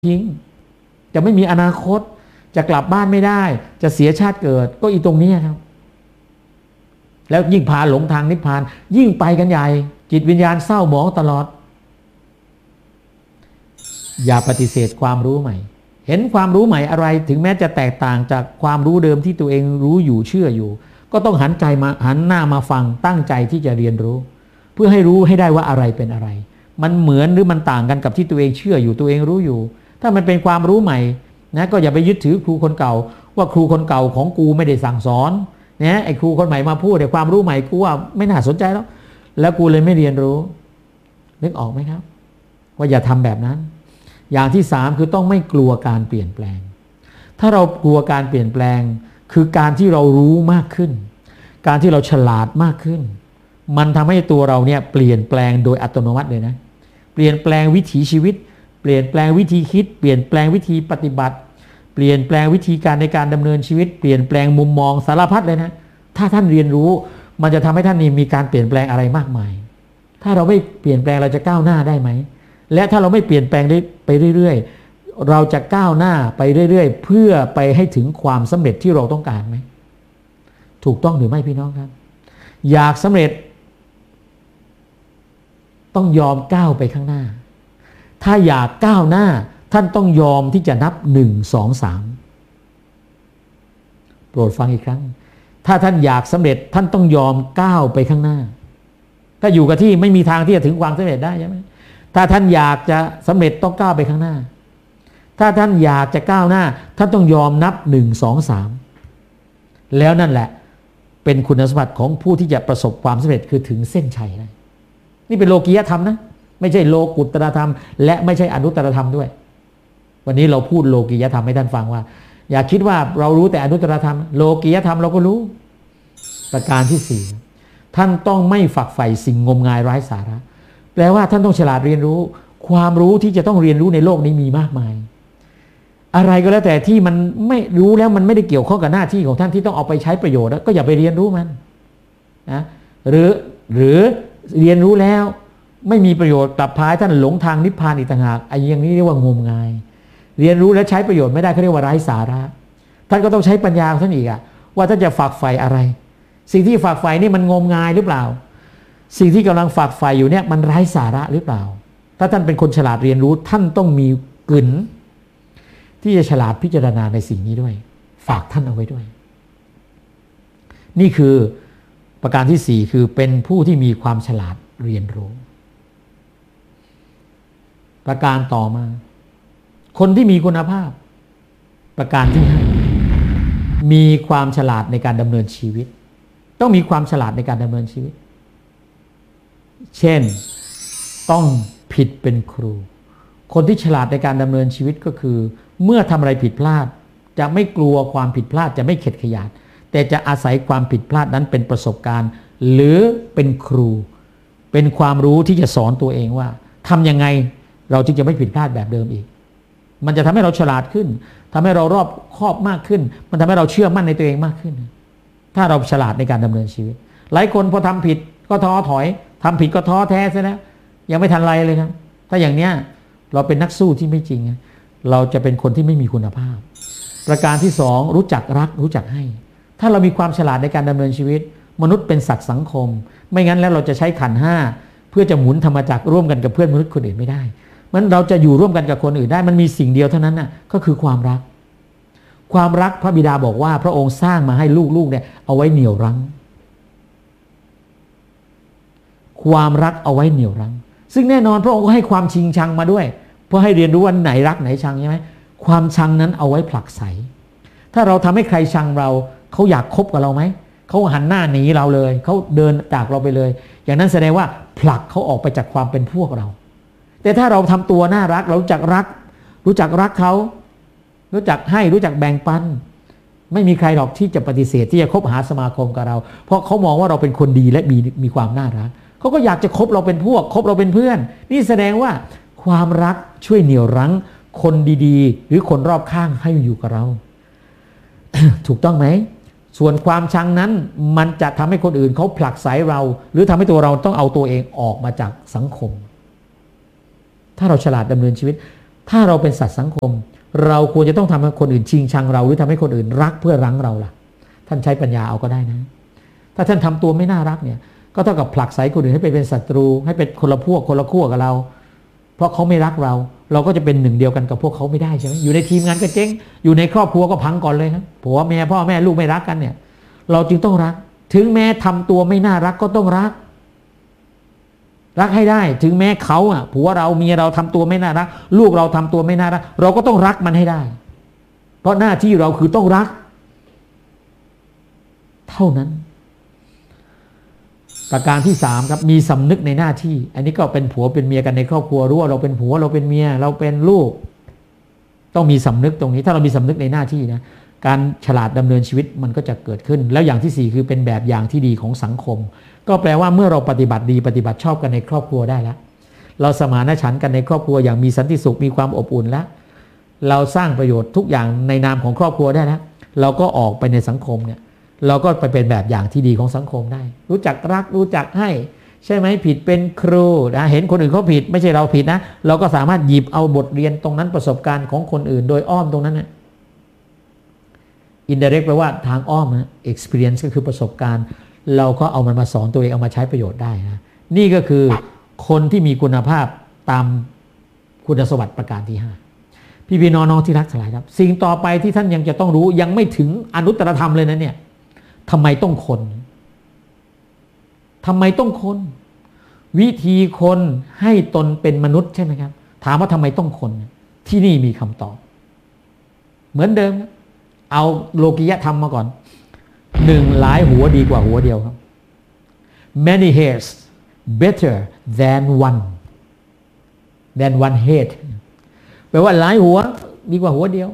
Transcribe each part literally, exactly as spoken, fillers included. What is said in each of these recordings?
ทิ้งจะไม่มีอนาคตจะกลับบ้านไม่ได้จะเสียชาติเกิดก็อีตรงนี้ครับแล้วยิ่งพาหลงทางนิพพานยิ่งไปกันใหญ่จิตวิญญาณเศร้าหมองตลอดอย่าปฏิเสธความรู้ใหม่เห็นความรู้ใหม่อะไรถึงแม้จะแตกต่างจากความรู้เดิมที่ตัวเองรู้อยู่เชื่ออยู่ก็ต้องหันใจมาหันหน้ามาฟังตั้งใจที่จะเรียนรู้เพื่อให้รู้ให้ได้ว่าอะไรเป็นอะไรมันเหมือนหรือมันต่างกันกับที่ตัวเองเชื่ออยู่ตัวเองรู้อยู่ถ้ามันเป็นความรู้ใหม่นะก็อย่าไปยึดถือครูคนเก่าว่าครูคนเก่าของกูไม่ได้สั่งสอนนะไอ้ครูคนใหม่มาพูดแต่ความรู้ใหม่กูว่าไม่น่าสนใจแล้วแล้วกูเลยไม่เรียนรู้นึกออกไหมครับว่าอย่าทำแบบนั้นอย่างที่สามคือต้องไม่กลัวการเปลี่ยนแปลงถ้าเรากลัวการเปลี่ยนแปลงคือการที่เรารู้มากขึ้นการที่เราฉลาดมากขึ้นมันทำให้ตัวเราเนี่ยเปลี่ยนแปลงโดยอัตโนมัติเลยนะเปลี่ยนแปลงวิถีชีวิตเปลี่ยนแปลงวิธีคิดเปลี่ยนแปลงวิธีปฏิบัติเปลี่ยนแปลงวิธีการในการดำเนินชีวิตเปลี่ยนแปลงมุมมองสารพัดเลยนะถ้าท่านเรียนรู้มันจะทำให้ท่านนี่มีการเปลี่ยนแปลงอะไรมากมายถ้าเราไม่เปลี่ยนแปลงเราจะก้าวหน้าได้ไหมและถ้าเราไม่เปลี่ยนแปลงได้ไปเรื่อยๆเราจะก้าวหน้าไปเรื่อยๆเพื่อไปให้ถึงความสำเร็จที่เราต้องการไหมถูกต้องหรือไม่พี่น้องครับอยากสำเร็จต้องยอมก้าวไปข้างหน้าถ้าอยากก้าวหน้าท่านต้องยอมที่จะนับหนึ่ง สอง สามโปรดฟังอีกครั้งถ้าท่านอยากสำเร็จท่านต้องยอมก้าวไปข้างหน้าถ้าอยู่กับที่ไม่มีทางที่จะถึงความสำเร็จได้ใช่ไหมถ้าท่านอยากจะสำเร็จต้องก้าวไปข้างหน้าถ้าท่านอยากจะก้าวหน้าท่านต้องยอมนับหนึ่ง สอง สามแล้วนั่นแหละเป็นคุณสมบัติของผู้ที่จะประสบความสำเร็จคือถึงเส้นชัยได้นี่เป็นโลกียธรรมนะไม่ใช่โลกุตตรธรรมและไม่ใช่อนุตตรธรรมด้วยวันนี้เราพูดโลกียธรรมให้ท่านฟังว่าอย่าคิดว่าเรารู้แต่อนุตตรธรรมโลกียธรรมเราก็รู้ประการที่สี่ท่านต้องไม่ฝักใฝ่สิ่งงมงายไร้สาระแปลว่าท่านต้องฉลาดเรียนรู้ความรู้ที่จะต้องเรียนรู้ในโลกนี้มีมากมายอะไรก็แล้วแต่ที่มันไม่รู้แล้วมันไม่ได้เกี่ยวข้องกับหน้าที่ของท่านที่ต้องเอาไปใช้ประโยชน์ก็อย่าไปเรียนรู้มันนะหรือหรือเรียนรู้แล้วไม่มีประโยชน์กลับพาท่านหลงทางนิพพานอีกต่างหากไอ้อย่างนี้เรียกว่างมงายเรียนรู้แล้วใช้ประโยชน์ไม่ได้เขาเรียกว่าไร้สาระท่านก็ต้องใช้ปัญญาของท่านอีกอะว่าท่านจะฝักใฝ่อะไรสิ่งที่ฝักใฝ่นี่มันงมงายหรือเปล่าสิ่งที่กำลังฝักใฝ่อยู่เนี่ยมันไร้สาระหรือเปล่าถ้าท่านเป็นคนฉลาดเรียนรู้ท่านต้องมีกลืนที่จะฉลาดพิจารณาในสิ่งนี้ด้วยฝากท่านเอาไว้ด้วยนี่คือประการที่สี่คือเป็นผู้ที่มีความฉลาดเรียนรู้ประการต่อมาคนที่มีคุณภาพประการที่ห้ามีความฉลาดในการดำเนินชีวิตต้องมีความฉลาดในการดำเนินชีวิตเช่นต้องผิดเป็นครูคนที่ฉลาดในการดำเนินชีวิตก็คือเมื่อทำอะไรผิดพลาดจะไม่กลัวความผิดพลาดจะไม่เข็ดขยาดแต่จะอาศัยความผิดพลาดนั้นเป็นประสบการณ์หรือเป็นครูเป็นความรู้ที่จะสอนตัวเองว่าทำยังไงเราจึงจะไม่ผิดพลาดแบบเดิมอีกมันจะทำให้เราฉลาดขึ้นทำให้เรารอบคอบมากขึ้นมันทำให้เราเชื่อมั่นในตัวเองมากขึ้นถ้าเราฉลาดในการดำเนินชีวิตหลายคนพอทำผิดก็ท้อถอยทำผิดก็ท้อแท้ซะแล้วยังไม่ทันไรเลยครับถ้าอย่างเนี้ยเราเป็นนักสู้ที่ไม่จริงเราจะเป็นคนที่ไม่มีคุณภาพประการที่สองรู้จักรักรู้จักให้ถ้าเรามีความฉลาดในการดำเนินชีวิตมนุษย์เป็นสัตว์สังคมไม่งั้นแล้วเราจะใช้ขันธ์ห้าเพื่อจะหมุนธรรมจักรร่วมกันกับเพื่อนมนุษย์คนอื่นไม่ได้มันเราจะอยู่ร่วมกันกับคนอื่นได้มันมีสิ่งเดียวเท่านั้นน่ะก็คือความรักความรักพระบิดาบอกว่าพระองค์สร้างมาให้ลูกๆเนี่ยเอาไว้เหนี่ยวรั้งความรักเอาไว้เหนี่ยวรั้งซึ่งแน่นอนพระองค์ก็ให้ความชิงชังมาด้วยเพื่อให้เรียนรู้ว่าไหนรักไหนชังใช่ไหมความชังนั้นเอาไว้ผลักไสถ้าเราทำให้ใครชังเราเขาอยากคบกับเราไหมเขาหันหน้าหนีเราเลยเขาเดินจากเราไปเลยอย่างนั้นแสดงว่าผลักเขาออกไปจากความเป็นพวกเราแต่ถ้าเราทำตัวน่ารักเรารู้จักรักรู้จักรักเขารู้จักให้รู้จักแบ่งปันไม่มีใครหรอกที่จะปฏิเสธที่จะคบหาสมาคมกับเราเพราะเขามองว่าเราเป็นคนดีและมีมีความน่ารักเขาก็อยากจะคบเราเป็นพวกคบเราเป็นเพื่อนนี่แสดงว่าความรักช่วยเหนี่ยวรั้งคนดีๆหรือคนรอบข้างให้อยู่กับเรา ถูกต้องไหมส่วนความชังนั้นมันจะทำให้คนอื่นเขาผลักไสเราหรือทำให้ตัวเราต้องเอาตัวเองออกมาจากสังคมถ้าเราฉลาดดำเนินชีวิตถ้าเราเป็นสัตว์สังคมเราควรจะต้องทำให้คนอื่นชิงชังเราหรือทำให้คนอื่นรักเพื่อรั้งเราล่ะท่านใช้ปัญญาเอาก็ได้นะถ้าท่านทำตัวไม่น่ารักเนี่ยก็เท่ากับผลักไสคนอื่นให้ไปเป็นศัตรูให้เป็นคนละพวกคนละขั้วกับเราเพราะเขาไม่รักเราเราก็จะเป็นหนึ่งเดียวกันกับพวกเขาไม่ได้ใช่ไหมอยู่ในทีมงานก็เจ๊งอยู่ในครอบครัวก็พังก่อนเลยครับผัวแม่พ่อแม่ลูกไม่รักกันเนี่ยเราจึงต้องรักถึงแม้ทำตัวไม่น่ารักก็ต้องรักรักให้ได้ถึงแม้เขาอ่ะผัวเราเมียเราทำตัวไม่น่ารักลูกเราทำตัวไม่น่ารักเราก็ต้องรักมันให้ได้เพราะหน้าที่เราคือต้องรักเท่านั้นประการที่สามครับมีสำนึกในหน้าที่อันนี้ก็เป็นผัวเป็นเมียกันในครอบครัวรู้ว่าเราเป็นผัวเราเป็นเมียเราเป็นลูกต้องมีสำนึกตรงนี้ถ้าเรามีสำนึกในหน้าที่นะการฉลาดดำเนินชีวิตมันก็จะเกิดขึ้นแล้วอย่างที่สี่คือเป็นแบบอย่างที่ดีของสังคมก็แปลว่าเมื่อเราปฏิบัติดีปฏิบัติชอบกันในครอบครัวได้แล้วเราสมานฉันท์กันในครอบครัวอย่างมีสันติสุขมีความอบอุ่นแล้วเราสร้างประโยชน์ทุกอย่างในนามของครอบครัวได้แล้วเราก็ออกไปในสังคมเนี่ยเราก็ไปเป็นแบบอย่างที่ดีของสังคมได้รู้จักรักรู้จักให้ใช่ไหมผิดเป็นครูนะเห็นคนอื่นเขาผิดไม่ใช่เราผิดนะเราก็สามารถหยิบเอาบทเรียนตรงนั้นประสบการณ์ของคนอื่นโดยอ้อมตรงนั้นนะ indirect แปลว่าทางอ้อมนะ experience ก็คือประสบการณ์เราก็เอามันมาสอนตัวเองเอามาใช้ประโยชน์ได้นะนี่ก็คือคนที่มีคุณภาพตามคุณสมบัติประการที่ห้าพี่พี่น้องๆที่รักทั้งหลายครับสิ่งต่อไปที่ท่านยังจะต้องรู้ยังไม่ถึงอนุตตรธรรมเลยนะเนี่ยทำไมต้องคนทำไมต้องคนวิธีคนให้ตนเป็นมนุษย์ใช่ไหมครับถามว่าทำไมต้องคนที่นี่มีคำตอบเหมือนเดิมเอาโลกิยธรรมมาก่อนหนึ่งหลายหัวดีกว่าหัวเดียวครับ many heads better than one than one head แปลว่าหลายหัวดีกว่าหัวเดียว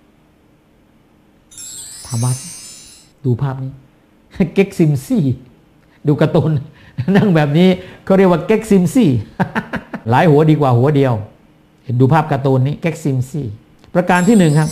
ธรรมะดูภาพนี้เก็กซิมซี่ดูการ์ตูนนั่งแบบนี้เขาเรียกว่าเก็กซิมซี่หลายหัวดีกว่าหัวเดียวเห็นดูภาพการ์ตูนนี้เก็กซิมซี่ประการที่หนึ่งครับ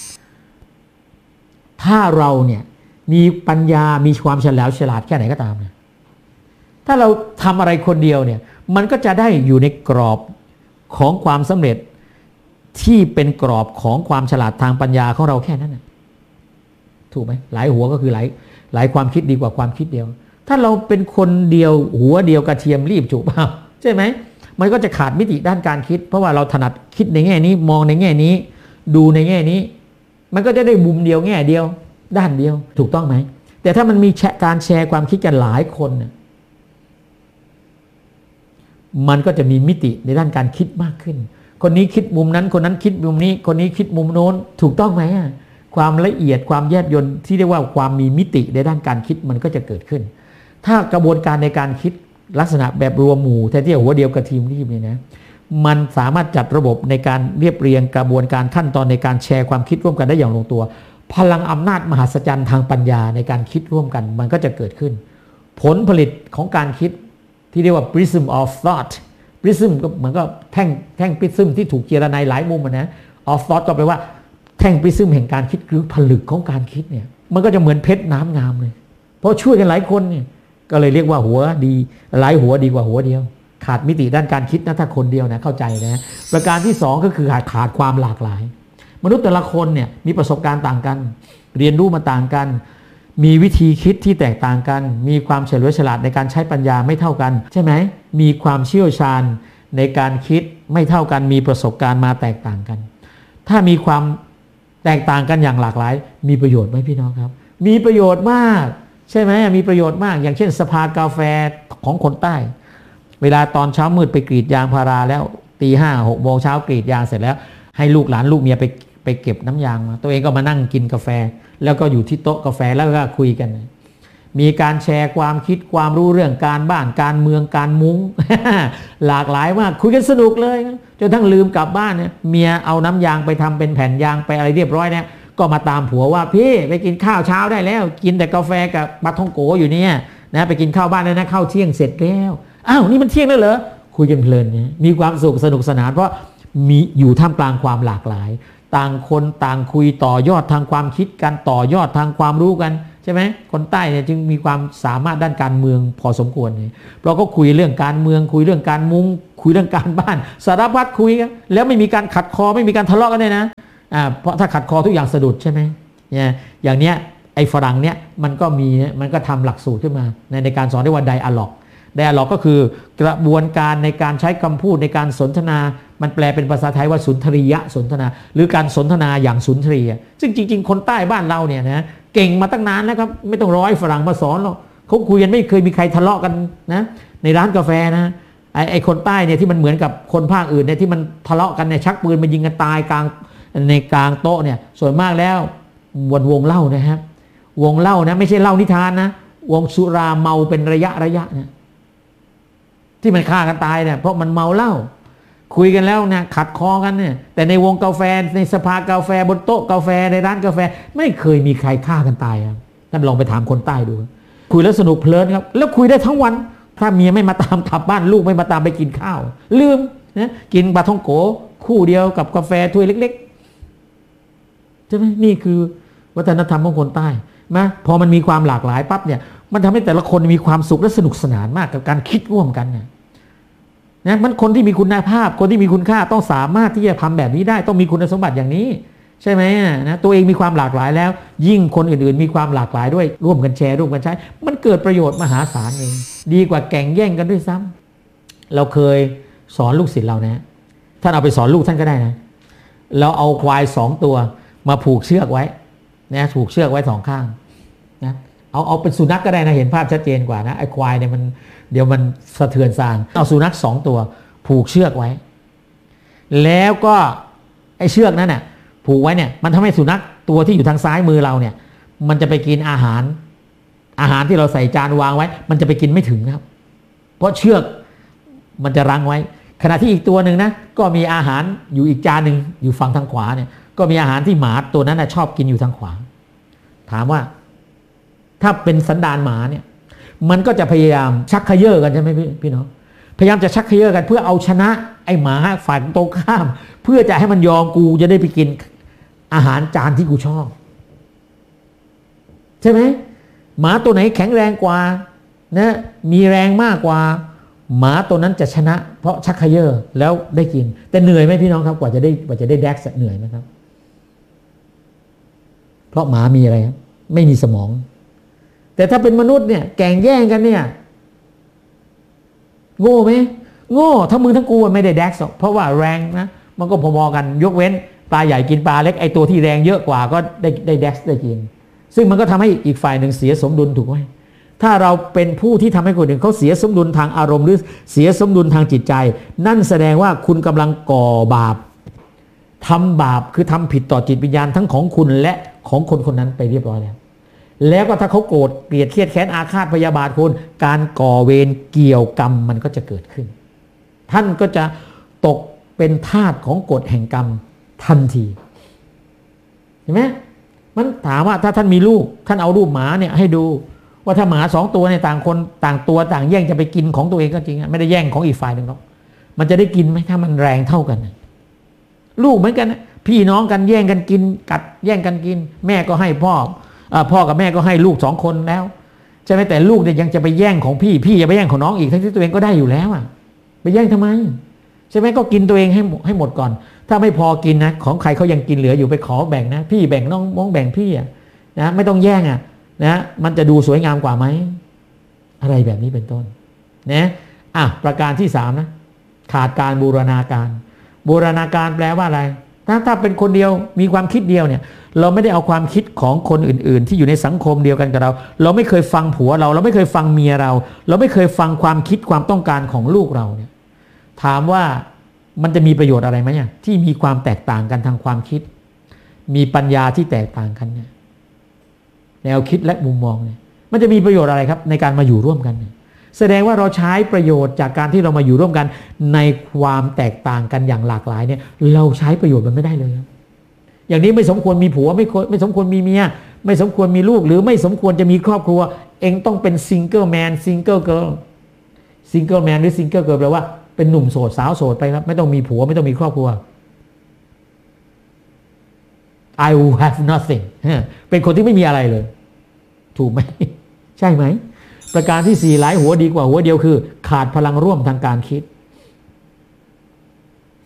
ถ้าเราเนี่ยมีปัญญามีความเฉลียวฉลาดแค่ไหนก็ตามเนี่ยถ้าเราทำอะไรคนเดียวเนี่ยมันก็จะได้อยู่ในกรอบของความสำเร็จที่เป็นกรอบของความฉลาดทางปัญญาของเราแค่นั้นนะถูกไหมหลายหัวก็คือหลายหลายความคิดดีกว่าความคิดเดียวถ้าเราเป็นคนเดียวหัวเดียวกระเทียมรีบจุกเปล่าใช่ไหมมันก็จะขาดมิติด้านการคิดเพราะว่าเราถนัดคิดในแง่นี้มองในแง่นี้ดูในแง่นี้มันก็จะได้มุมเดียวแง่เดียวด้านเดียวถูกต้องไหมแต่ถ้ามันมีการแชร์ความคิดกันหลายคนเนี่ยมันก็จะมีมิติในด้านการคิดมากขึ้นคนนี้คิดมุมนั้นคนนั้นคิดมุมนี้คนนี้คิดมุมโน้นถูกต้องไหมความละเอียดความแยบยลที่เรียกว่าความมีมิติในด้านการคิดมันก็จะเกิดขึ้นถ้ากระบวนการในการคิดลักษณะแบบรวมหมู่แทนที่หัวเดียวกับทีมรีบเนี่ยนะมันสามารถจัดระบบในการเรียบเรียงกระบวนการขั้นตอนในการแชร์ความคิดร่วมกันได้อย่างลงตัวพลังอำนาจมหัศจรรย์ทางปัญญาในการคิดร่วมกันมันก็จะเกิดขึ้นผลผลิตของการคิดที่เรียกว่า prism of thought prism ก็เหมือนกับแท่งแท่ง prism ที่ถูกเจรไนหลายมุมนะ of thought ก็แปลว่าแท่ง prism แห่งการคิดหรือผลึกของการคิดเนี่ยมันก็จะเหมือนเพชรน้ำงามเลยเพราะช่วยกันหลายคนเนี่ยก็เลยเรียกว่าหัวดีหลายหัวดีกว่าหัวเดียวขาดมิติด้านการคิดนะถ้าคนเดียวนะเข้าใจนะประการที่สองก็คือขาดขาดความหลากหลายมนุษย์แต่ละคนเนี่ยมีประสบการณ์ต่างกันเรียนรู้มาต่างกันมีวิธีคิดที่แตกต่างกันมีความเฉลียวฉลาดในการใช้ปัญญาไม่เท่ากันใช่ไหมมีความเชี่ยวชาญในการคิดไม่เท่ากันมีประสบการณ์มาแตกต่างกันถ้ามีความแตกต่างกันอย่างหลากหลายมีประโยชน์ไหมพี่น้องครับมีประโยชน์มากใช่ไหมมีประโยชน์มากอย่างเช่นสภากาแฟของคนใต้เวลาตอนเช้ามืดไปกรีดยางพาราแล้วตีห้าหกโมงเช้ากรีดยางเสร็จแล้วให้ลูกหลานลูกเมียไปไปเก็บน้ำยางมาตัวเองก็มานั่งกินกาแฟแล้วก็อยู่ที่โต๊ะกาแฟแล้วก็คุยกันมีการแชร์ความคิดความรู้เรื่องการบ้านการเมืองการมุ้ง หลากหลายมากคุยกันสนุกเลยจนทั้งลืมกลับบ้านเนี่ยเมียเอาน้ำยางไปทำเป็นแผ่นยางไปอะไรเรียบร้อยเนี่ยก็มาตามผัวว่าพี่ไปกินข้าวเช้าได้แล้วกินแต่กาแฟกับปลาท่องโกอยู่เนี่ยนะไปกินข้าวบ้านแล้วนะข้าวเที่ยงเสร็จแล้วอ้าวนี่มันเที่ยงแล้วเหรอคุยกันเพลินเนี่ยมีความสุขสนุกสนานเพราะมีอยู่ท่ามกลางความหลากหลายต่างคนต่างคุยต่อยอดทางความคิดกันต่อยอดทางความรู้กันใช่ไหมคนใต้เนี่ยจึงมีความสามารถด้านการเมืองพอสมควรเนี่ยเราก็คุยเรื่องการเมืองคุยเรื่องการมุ้งคุยเรื่องการบ้านสารพัดคุยกันแล้วไม่มีการขัดคอไม่มีการทะเลาะกันเลยนะอ่าเพราะถ้าขัดคอทุกอย่างสะดุดใช่ไหมเนี่ยอย่างเนี้ยไอ้ฝรั่งเนี้ยมันก็มีมันก็ทำหลักสูตรขึ้นมาในในการสอนเรียกว่าไดอะล็อกไดอะล็อกก็คือกระบวนการในการใช้คำพูดในการสนทนามันแปลเป็นภาษาไทยว่าสุนทรียะสนทนาหรือการสนทนาอย่างสุนทรียะซึ่งจริงๆคนใต้บ้านเราเนี่ยนะเก่งมาตั้งนานแล้วครับไม่ต้องรอให้ฝรั่งมาสอนหรอกเขาคุยกันไม่เคยมีใครทะเลาะกันนะในร้านกาแฟนะไอ้ไอ้คนใต้เนี่ยที่มันเหมือนกับคนภาคอื่นเนี่ยที่มันทะเลาะกันเนี่ยชักปืนมายิงกันตายกลางในกลางโต๊ะเนี่ยส่วนมากแล้ววนวงเล่านะครับวงเล่านะไม่ใช่เล่านิทานนะวงสุราเมาเป็นระยะระยะเนี่ยที่มันฆ่ากันตายเนี่ยเพราะมันเมาเหล้าคุยกันแล้วเนี่ยขัดคอกันเนี่ยแต่ในวงกาแฟในสภากาแฟบนโต๊ะกาแฟในร้านกาแฟไม่เคยมีใครฆ่ากันตายครับท่านลองไปถามคนใต้ดูคุยแล้วสนุกเพลินครับแล้วคุยได้ทั้งวันถ้าเมียไม่มาตามกลับบ้านลูกไม่มาตามไปกินข้าวลืมนะกินปลาท่องโกคู่เดียวกับกาแฟถ้วยเล็กๆใช่ไหมนี่คือวัฒนธรรมของคนใต้มาพอมันมีความหลากหลายปั๊บเนี่ยมันทำให้แต่ละคนมีความสุขและสนุกสนานมากกับการคิดร่วมกันเนี่ยนะมันคนที่มีคุณภาพคนที่มีคุณค่าต้องสามารถที่จะทำแบบนี้ได้ต้องมีคุณสมบัติอย่างนี้ใช่ไหมนะตัวเองมีความหลากหลายแล้วยิ่งคนอื่นๆมีความหลากหลายด้วยร่วมกันแชร์ร่วมกันใช้มันเกิดประโยชน์มหาศาลเองดีกว่าแข่งแย่งกันด้วยซ้ำเราเคยสอนลูกศิษย์เรานะท่านเอาไปสอนลูกท่านก็ได้นะเราเอาควายสองตัวมาผูกเชือกไว้นะผูกเชือกไว้สองข้างนะเอาเอาเป็นสุนัข ก, ก็ได้นะเห็นภาพชัดเจนกว่านะไอ้ควายเนี่ยมันเดี๋ยวมันสะเทือนซางเอาสุนัขสองตัวผูกเชือกไว้แล้วก็ไอ้เชือกนั้นน่ะผูกไว้เนี่ยมันทำให้สุนัขตัวที่อยู่ทางซ้ายมือเราเนี่ยมันจะไปกินอาหารอาหารที่เราใส่จานวางไว้มันจะไปกินไม่ถึงครับเพราะเชือกมันจะรั้งไว้ขณะที่อีกตัวหนึ่งนะก็มีอาหารอยู่อีกจานหนึ่งอยู่ฝั่งทางขวาเนี่ยก็มีอาหารที่หมาตัวนั้นนะชอบกินอยู่ทางขวาถามว่าถ้าเป็นสันดานหมาเนี่ยมันก็จะพยายามชักเขย่อกันใช่ไหมพี่พี่น้องพยายามจะชักเขย่อกันเพื่อเอาชนะไอ้หมาฝ่ายตรงข้ามเพื่อจะให้มันยอมกูจะได้ไปกินอาหารจานที่กูชอบใช่ไหมหมาตัวไหนแข็งแรงกว่านะมีแรงมากกว่าหมาตัวนั้นจะชนะเพราะชักเขย่อแล้วได้กินแต่เหนื่อยไหมพี่น้องครับกว่าจะได้กว่าจะได้แดกเหนื่อยไหมครับเพราะหมามีอะไรครับไม่มีสมองแต่ถ้าเป็นมนุษย์เนี่ยแข่งแย่งกันเนี่ยโง่ไหมโง่ทั้งมึงทั้งกูไม่ได้แดกเพราะว่าแรงนะมันก็พอๆกันยกเว้นปลาใหญ่กินปลาเล็กไอตัวที่แรงเยอะกว่าก็ได้ได้แดกได้กินซึ่งมันก็ทำให้อีกฝ่ายหนึ่งเสียสมดุลถูกไหมถ้าเราเป็นผู้ที่ทำให้คนอื่นเขาเสียสมดุลทางอารมณ์หรือเสียสมดุลทางจิตใจนั่นแสดงว่าคุณกำลังก่อบาปทำบาปคือทำผิดต่อจิตวิญญาณทั้งของคุณและของคนคนนั้นไปเรียบร้อยแล้วแล้วก็ถ้าเขาโกรธเกลียดเครียดแค้นอาฆาตพยาบาทคุณการก่อเวรเกี่ยวกรรมมันก็จะเกิดขึ้นท่านก็จะตกเป็นทาสของกฎแห่งกรรมทันทีเห็นไหมมันถามว่าถ้าท่านมีลูกท่านเอารูปหมาเนี่ยให้ดูว่าถ้าหมาสองตัวเนี่ยต่างคนต่างตัวต่างแย่งจะไปกินของตัวเองก็จริงไม่ได้แย่งของอีกฝ่ายหนึ่งหรอกมันจะได้กินไหมถ้ามันแรงเท่ากันลูกเหมือนกันพี่น้องกันแย่งกันกินกัดแย่งกันกินแม่ก็ให้พ่อพ่อกับแม่ก็ให้ลูกสองคนแล้วใช่ไหมแต่ลูกเนี่ยยังจะไปแย่งของพี่พี่จะไปแย่งของน้องอีกทั้งที่ตัวเองก็ได้อยู่แล้วอ่ะไปแย่งทำไมใช่ไหมก็กินตัวเองให้ให้หมดก่อนถ้าไม่พอกินนะของใครเขายังกินเหลืออยู่ไปขอแบ่งนะพี่แบ่งน้องน้องแบ่งพี่อ่ะนะไม่ต้องแย่งอ่ะนะมันจะดูสวยงามกว่าไหมอะไรแบบนี้เป็นต้นนะอ่ะประการที่สามนะขาดการบูรณาการบูรณาการแปลว่าอะไรถ้าถ้าเป็นคนเดียวมีความคิดเดียวเนี่ยเราไม่ได้เอาความคิดของคนอื่นๆที่อยู่ในสังคมเดียวกันกับเราเราไม่เคยฟังผัวเราเราไม่เคยฟังเมียเราเราไม่เคยฟังความคิดความต้องการของลูกเราเนี่ยถามว่ามันจะมีประโยชน์อะไรไหมเนี่ยที่มีความแตกต่างกันทางความคิดมีปัญญาที่แตกต่างกันเนี่ยแนวคิดและมุมมองเนี่ยมันจะมีประโยชน์อะไรครับในการมาอยู่ร่วมกันเนี่ยแสดงว่าเราใช้ประโยชน์จากการที่เรามาอยู่ร่วมกันในความแตกต่างกันอย่างหลากหลายเนี่ยเราใช้ประโยชน์มันไม่ได้เลยครับอย่างนี้ไม่สมควรมีผัวไม่ไม่สมควรมีเมียไม่สมควรมีลูกหรือไม่สมควรจะมีครอบครัวเองต้องเป็นซิงเกิลแมนซิงเกิลเกิร์ลซิงเกิลแมนหรือซิงเกิลเกิร์ลแปลว่าเป็นหนุ่มโสดสาวโสดไปครับไม่ต้องมีผัวไม่ต้องมีครอบครัว I will have nothing เป็นคนที่ไม่มีอะไรเลยถูกไหมใช่ไหมประการที่สี่หลายหัวดีกว่าหัวเดียวคือขาดพลังร่วมทางการคิด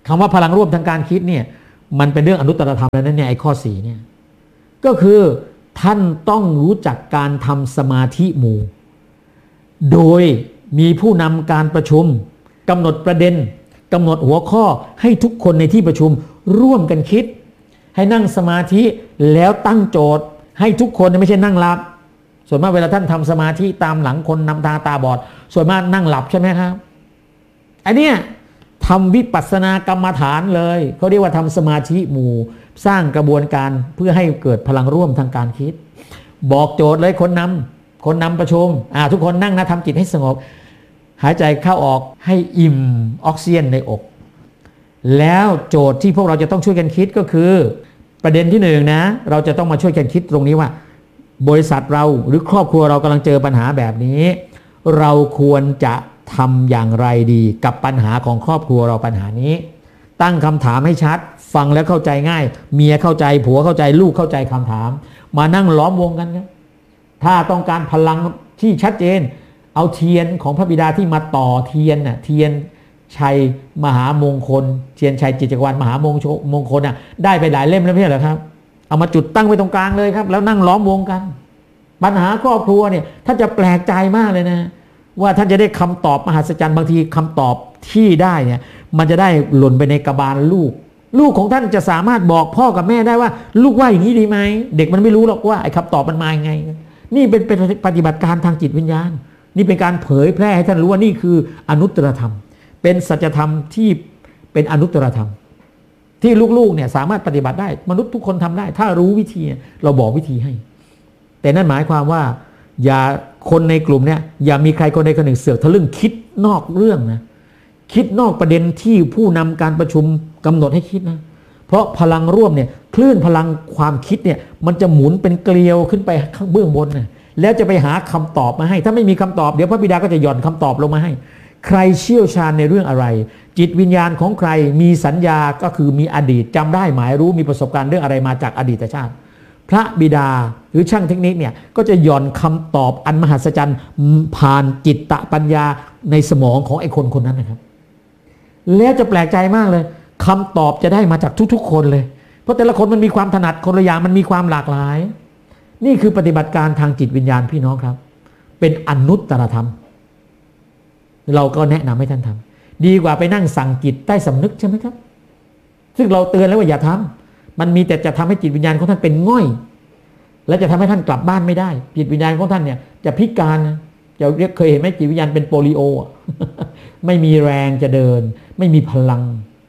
คำว่าพลังร่วมทางการคิดเนี่ยมันเป็นเรื่องอนุตตรธรรมแล้วนั่นเนี่ยไอ้ข้อสี่เนี่ยก็คือท่านต้องรู้จักการทำสมาธิหมู่โดยมีผู้นำการประชุมกำหนดประเด็นกำหนดหัวข้อให้ทุกคนในที่ประชุมร่วมกันคิดให้นั่งสมาธิแล้วตั้งโจทย์ให้ทุกคนไม่ใช่นั่งหลับส่วนมากเวลาท่านทำสมาธิตามหลังคนนำทางตาบอดส่วนมากนั่งหลับใช่ไหมครับอันเนี้ยทำวิปัสสนากรรมฐานเลยเขาเรียกว่าทำสมาธิหมู่สร้างกระบวนการเพื่อให้เกิดพลังร่วมทางการคิดบอกโจทย์เลยคนนำคนนำประชุมอ่าทุกคนนั่งนะทำจิตให้สงบหายใจเข้าออกให้อิ่มออกซิเจนในอกแล้วโจทย์ที่พวกเราจะต้องช่วยกันคิดก็คือประเด็นที่หนึ่งนะเราจะต้องมาช่วยกันคิดตรงนี้ว่าบริษัทเราหรือครอบครัวเรากำลังเจอปัญหาแบบนี้เราควรจะทำอย่างไรดีกับปัญหาของครอบครัวเราปัญหานี้ตั้งคำถามให้ชัดฟังแล้วเข้าใจง่ายเมียเข้าใจผัวเข้าใจลูกเข้าใจคำถามมานั่งล้อมวงกันครับถ้าต้องการพลังที่ชัดเจนเอาเทียนของพระบิดาที่มาต่อเทียนน่ะเทียนชัยมหามงคลเทียนชัยจิตจักรวาลมหามงคลมงคลน่ะได้ไปหลายเล่มแล้วไม่ใช่เหรอครับเอามาจุดตั้งไว้ตรงกลางเลยครับแล้วนั่งล้อมวงกันปัญหาครอบครัวเนี่ยท่านจะแปลกใจมากเลยนะว่าท่านจะได้คำตอบมหัศจรรย์บางทีคำตอบที่ได้เนี่ยมันจะได้หล่นไปในกระบาลลูกลูกของท่านจะสามารถบอกพ่อกับแม่ได้ว่าลูกว่าอย่างนี้ดีไหมเด็กมันไม่รู้หรอกว่าไอ้คำตอบมันมายังไงนี่เป็นเป็นปฏิบัติการทางจิตวิญญาณนี่เป็นการเผยแพร่ให้ท่านรู้ว่านี่คืออนุตตรธรรมเป็นสัจธรรมที่เป็นอนุตตรธรรมที่ลูกๆเนี่ยสามารถปฏิบัติได้มนุษย์ทุกคนทำได้ถ้ารู้วิธีเราบอกวิธีให้แต่นั่นหมายความว่าอย่าคนในกลุ่มเนี่ยอย่ามีใครคนใดคนหนึ่งเสือกทะลึ่งคิดนอกเรื่องนะคิดนอกประเด็นที่ผู้นำการประชุมกำหนดให้คิดนะเพราะพลังร่วมเนี่ยคลื่นพลังความคิดเนี่ยมันจะหมุนเป็นเกลียวขึ้นไปข้างเบื้องบนนะแล้วจะไปหาคำตอบมาให้ถ้าไม่มีคำตอบเดี๋ยวพระบิดาก็จะหย่อนคำตอบลงมาให้ใครเชี่ยวชาญในเรื่องอะไรจิตวิญญาณของใครมีสัญญาก็คือมีอดีตจำได้หมายรู้มีประสบการณ์เรื่องอะไรมาจากอดีตชาติพระบิดาหรือช่างเทคนิคเนี่ยก็จะหย่อนคำตอบอันมหัศจรรย์ผ่านจิตตปัญญาในสมองของไอ้คนคนนั้นนะครับแล้วจะแปลกใจมากเลยคำตอบจะได้มาจากทุกๆคนเลยเพราะแต่ละคนมันมีความถนัดคนละอย่างมันมีความหลากหลายนี่คือปฏิบัติการทางจิตวิญญาณพี่น้องครับเป็นอนุตตรธรรมเราก็แนะนำให้ท่านทำดีกว่าไปนั่งสั่งจิตใต้สำนึกใช่ไหมครับซึ่งเราเตือนแล้วว่าอย่าทำมันมีแต่จะทำให้จิตวิญญาณของท่านเป็นง่อยและจะทำให้ท่านกลับบ้านไม่ได้จิตวิญญาณของท่านเนี่ยจะพิการนะจะเรียกเคยเห็นไหมจิตวิญญาณเป็นโปลิโอ ไม่มีแรงจะเดินไม่มีพลัง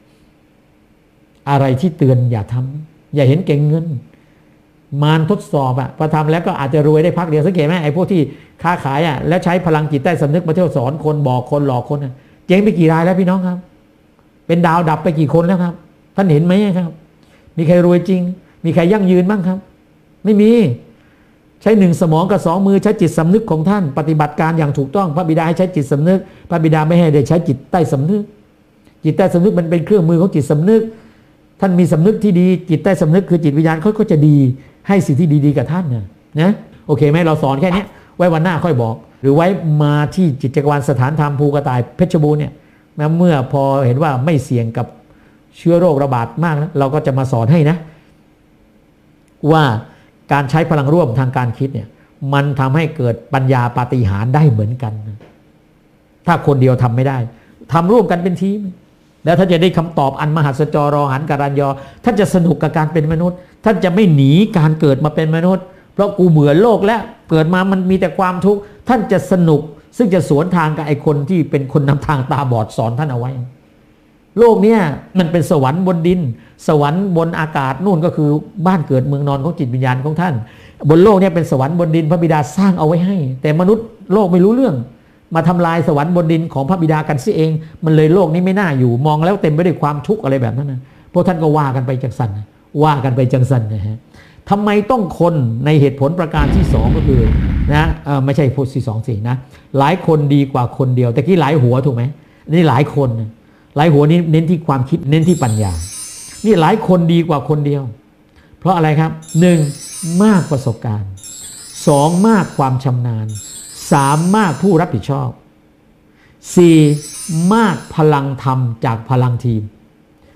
อะไรที่เตือนอย่าทำอย่าเห็นเก่งเงินมารทดสอบอ่ะพอทำแล้วก็อาจจะรวยได้พักเดียวสังเกตไหมไอ้พวกที่ค้าขายอ่ะแล้วใช้พลังจิตใต้สำนึกมาเที่ยวสอนคนบอกคนหลอกคนนะเจ๊งไปกี่รายแล้วพี่น้องครับเป็นดาวดับไปกี่คนแล้วครับท่านเห็นไหมครับมีใครรวยจริงมีใครยั่งยืนบ้างครับไม่มีใช้หนึ่งสมองกับสองมือใช้จิตสำนึกของท่านปฏิบัติการอย่างถูกต้องพระบิดาให้ใช้จิตสำนึกพระบิดาไม่ให้ได้ใช้จิตใต้สำนึกจิตใต้สำนึกมันเป็นเครื่องมือของจิตสำนึกท่านมีสำนึกที่ดีจิตใต้สำนึกคือจิตวิญญาณเขาก็จะดีให้สิ่งที่ดีๆกับท่านนะนะโอเคไหมเราสอนแค่นี้ไว้วันหน้าค่อยบอกหรือไว้มาที่จิตจักรวาลสถานธรรมภูกระต่ายเพชรบูรณ์เนี่ยเมื่อพอเห็นว่าไม่เสี่ยงกับเชื้อโรคระบาดมากนะเราก็จะมาสอนให้นะว่าการใช้พลังร่วมทางการคิดเนี่ยมันทำให้เกิดปัญญาปาฏิหาริย์ได้เหมือนกันนะถ้าคนเดียวทำไม่ได้ทำร่วมกันเป็นทีมแล้วท่านจะได้คำตอบอันมหัศจรรย์หันการัญยอท่านจะสนุกกับการเป็นมนุษย์ท่านจะไม่หนีการเกิดมาเป็นมนุษย์เพราะกูเบื่อโลกและเกิดมามันมีแต่ความทุกข์ท่านจะสนุกซึ่งจะสวนทางกับไอ้คนที่เป็นคนนำทางตาบอดสอนท่านเอาไว้โลกเนี้ยมันเป็นสวรรค์บนดินสวรรค์บนอากาศนู่นก็คือบ้านเกิดเมืองนอนของจิตวิญญาณของท่านบนโลกเนี้ยเป็นสวรรค์บนดินพระบิดาสร้างเอาไว้ให้แต่มนุษย์โลกไม่รู้เรื่องมาทำลายสวรรค์บนดินของพระบิดากันซิเองมันเลยโลกนี้ไม่น่าอยู่มองแล้วเต็มไปด้วยความทุกข์อะไรแบบนั้นนะพวกท่านก็ว่ากันไปจังสันว่ากันไปจังสันนะฮะทำไมต้องคนในเหตุผลประการที่สองก็คือนะไม่ใช่พูดที่สองสินะหลายคนดีกว่าคนเดียวแต่กี้หลายหัวถูกไหมนี่หลายคนหลายหัวนี้เน้นที่ความคิดเน้นที่ปัญญานี่หลายคนดีกว่าคนเดียวเพราะอะไรครับหนึ่งมากประสบการณ์สองมากความชำนาญสามมากผู้รับผิดชอบสี่มากพลังธรรมจากพลังทีม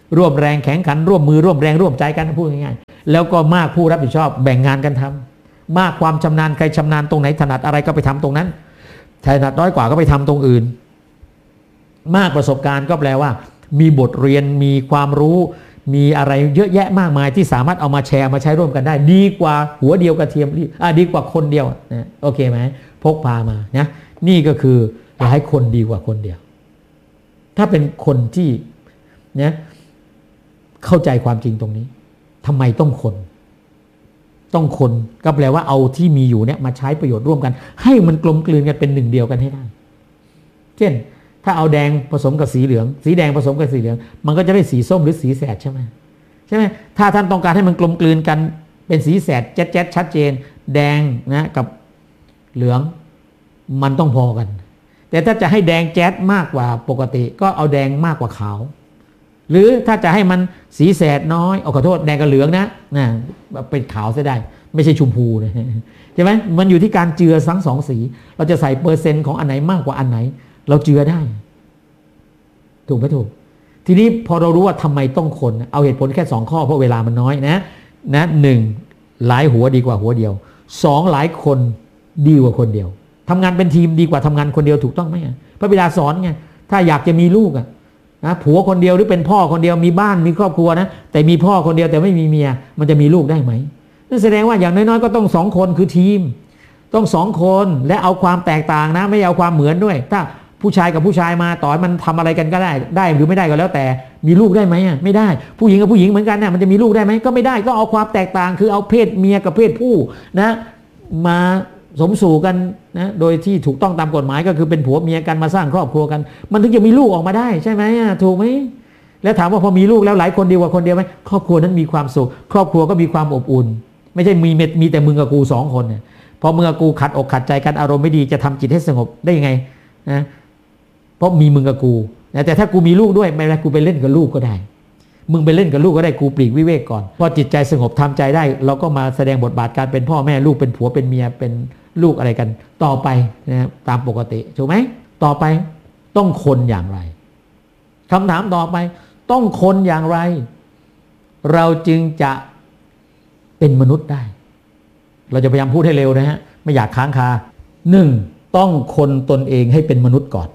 ร่วมแรงแข่งขันร่วมมือร่วมแรงร่วมใจกันพูดง่ายๆแล้วก็มากผู้รับผิดชอบแบ่งงานกันทำมากความชำนาญใครชำนาญตรงไหนถนัดอะไรก็ไปทำตรงนั้นถนัดน้อยกว่าก็ไปทำตรงอื่นมากประสบการณ์ก็แปลว่ามีบทเรียนมีความรู้มีอะไรเยอะแยะมากมายที่สามารถเอามาแชร์มาใช้ร่วมกันได้ดีกว่าหัวเดียวกระเทียมอ่ะดีกว่าคนเดียวนะโอเคไหมพกพามานะนี่ก็คือหลายคนดีกว่าคนเดียวถ้าเป็นคนที่เนี่ยเข้าใจความจริงตรงนี้ทำไมต้องคนต้องคนก็แปลว่าเอาที่มีอยู่เนี่ยมาใช้ประโยชน์ร่วมกันให้มันกลมกลืนกันเป็นหนึ่งเดียวกันให้ได้เช่นถ้าเอาแดงผสมกับสีเหลืองสีแดงผสมกับสีเหลืองมันก็จะได้สีส้มหรือสีแสดใช่ไหมใช่ไหมถ้าท่านต้องการให้มันกลมกลืนกันเป็นสีแสดแจ๊ดแจ๊ดชัดเจนแดงนะกับเหลืองมันต้องพอกันแต่ถ้าจะให้แดงแจ๊ดมากกว่าปกติก็เอาแดงมากกว่าขาวหรือถ้าจะให้มันสีแสดน้อยเอาขอโทษแดงกับเหลืองนะนะเป็นขาวซะได้ไม่ใช่ชมพูเลยใช่ไหมมันอยู่ที่การเจือทั้งสองสีเราจะใส่เปอร์เซ็นต์ของอันไหนมากกว่าอันไหนเราเจือได้ถูกไหมถูกทีนี้พอเรารู้ว่าทำไมต้องคนเอาเหตุผลแค่สองข้อเพราะเวลามันน้อยนะนะหนึ่งหลายหัวดีกว่าหัวเดียวสองหลายคนดีกว่าคนเดียวทำงานเป็นทีมดีกว่าทำงานคนเดียวถูกต้องไหมพระบิดาสอนไงถ้าอยากจะมีลูกอะนะผัวคนเดียวหรือเป็นพ่อคนเดียวมีบ้านมีครอบครัวนะแต่มีพ่อคนเดียวแต่ไม่มีเมียมันจะมีลูกได้ไหมนั่นแสดงว่าอย่างน้อยๆก็ต้องสองคนคือทีมต้องสองคนและเอาความแตกต่างนะไม่เอาความเหมือนด้วยถ้าผู้ชายกับผู้ชายมาต่อให้มันทำอะไรกันก็ได้ได้หรือไม่ได้ก็แล้วแต่มีลูกได้ไหมไม่ได้ผู้หญิงกับผู้หญิงเหมือนกันนะมันจะมีลูกได้ไหมก็ไม่ได้ก็เอาความแตกต่างคือเอาเพศเมียกับเพศผู้นะมาสมสู่กันนะโดยที่ถูกต้องตามกฎหมายก็คือเป็นผัวเมียกันมาสร้างครอบครัวกันมันถึงจะมีลูกออกมาได้ใช่ไหมถูกไหมแล้วถามว่าพอมีลูกแล้วหลายคนดีกว่าคนเดียวไหมครอบครัวนั้นมีความสุขครอบครัวก็มีความอบอุ่นไม่ใช่มีมีแต่มึงกับกูสองคนเนี่ยพอมึงกับกูขัดอกขัดใจกันอารมณ์ไม่ดีจะทำจิตให้สงบได้ยังไงนะเพราะมีมึงกับกูแต่ถ้ากูมีลูกด้วยไม่เป็นไรกูไปเล่นกับลูกก็ได้มึงไปเล่นกับลูกก็ได้กูปลีกวิเวกก่อนพอจิตใจสงบทำใจได้เราก็มาแสดงบทบาทการเป็นพ่อแม่ลูกเป็นผัวเป็นเมียเป็นลูกอะไรกันต่อไปนะตามปกติถูกไหมต่อไปต้องคนอย่างไรคำถามต่อไปต้องคนอย่างไรเราจึงจะเป็นมนุษย์ได้เราจะพยายามพูดให้เร็วนะฮะไม่อยากค้างคาหนึ่งต้องคนตนเองให้เป็นมนุษย์ก่อน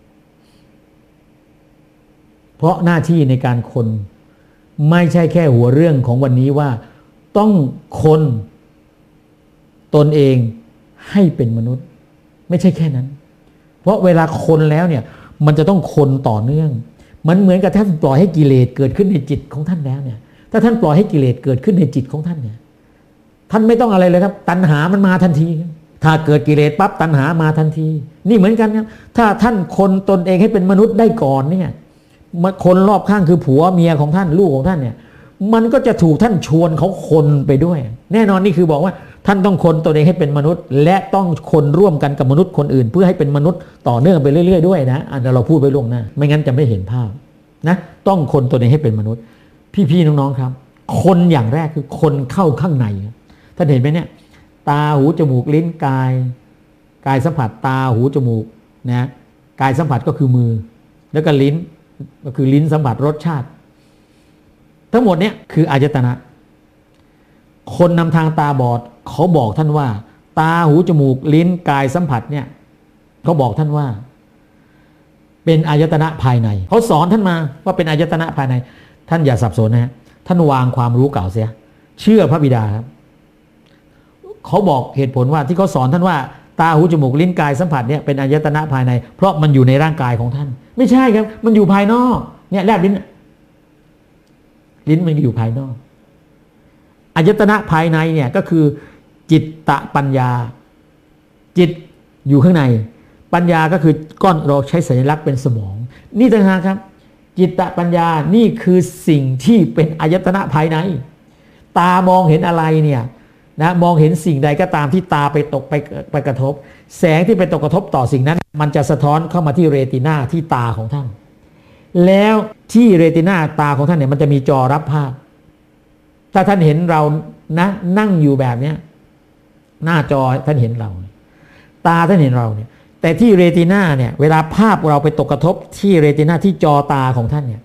เพราะหน้าที่ในการคนไม่ใช่แค่หัวเรื่องของวันนี้ว่าต้องคนตนเองให้เป็นมนุษย์ไม่ใช่แค่นั้นเพราะเวลาคนแล้วเนี่ยมันจะต้องคนต่อเนื่องมันเหมือนกับท่านปล่อยให้กิเลสเกิดขึ้นในจิตของท่านแล้วเนี่ยถ้าท่านปล่อยให้กิเลสเกิดขึ้นในจิตของท่านเนี่ยท่านไม่ต้องอะไรเลยครับตัณหามันมาทันทีถ้าเกิดกิเลสปั๊บตัณหามาทันทีนี่เหมือนกันครับถ้าท่านคนตนเองให้เป็นมนุษย์ได้ก่อนเนี่ยคนรอบข้างคือผัวเมียของท่านลูกของท่านเนี่ยมันก็จะถูกท่านชวนเขาคนไปด้วยแน่นอนนี่คือบอกว่าท่านต้องคนตัวเองให้เป็นมนุษย์และต้องคนร่วมกันกับมนุษย์คนอื่นเพื่อให้เป็นมนุษย์ต่อเนื่องไปเรื่อยๆด้วยนะอันเราพูดไปล่วงหน้าไม่งั้นจะไม่เห็นภาพนะต้องคนตัวเองให้เป็นมนุษย์พี่ๆน้องๆครับคนอย่างแรกคือคนเข้าข้างในท่านเห็นไหมเนี่ยตาหูจมูกลิ้นกายกายสัมผัสตาหูจมูกนะกายสัมผัสก็คือมือแล้วก็ลิ้นก็คือลิ้นสัมผัสรสชาติทั้งหมดเนี่ยคืออายตนะคนนำทางตาบอดเขาบอกท่านว่าตาหูจมูกลิ้นกายสัมผัสเนี่ยเขาบอกท่านว่าเป็นอายตนะภายในเขาสอนท่านมาว่าเป็นอายตนะภายในท่านอย่าสับสนนะฮะท่านวางความรู้เก่าเสียเชื่อพระบิดาครับเขาบอกเหตุผลว่าที่เขาสอนท่านว่าตาหูจมูกลิ้นกายสัมผัสเนี่ยเป็นอายตนะภายในเพราะมันอยู่ในร่างกายของท่านไม่ใช่ครับมันอยู่ภายนอกเนี่ยแลบลิ้นลิ้นมันอยู่ภายนอกอายตนะภายในเนี่ยก็คือจิตตะปัญญาจิตอยู่ข้างในปัญญาก็คือก้อนเราใช้สัญลักษณ์เป็นสมองนี่ต่างหากครับจิตตะปัญญานี่คือสิ่งที่เป็นอายตนะภายในตามองเห็นอะไรเนี่ยนะมองเห็นสิ่งใดก็ตามที่ตาไปตกไปไปกระทบแสงที่ไปตกกระทบต่อสิ่งนั้นมันจะสะท้อนเข้ามาที่เรตินาที่ตาของท่านแล้วที่เรตินาตาของท่านเนี่ยมันจะมีจอรับภาพถ้าท่านเห็นเรานะนั่งอยู่แบบเนี้ยหน้าจอท่านเห็นเราตาท่านเห็นเราเนี่ยแต่ที่เรตินาเนี่ยเวลาภาพเราไปตกกระทบที่เรตินาที่จอตาของท่านเนี่ย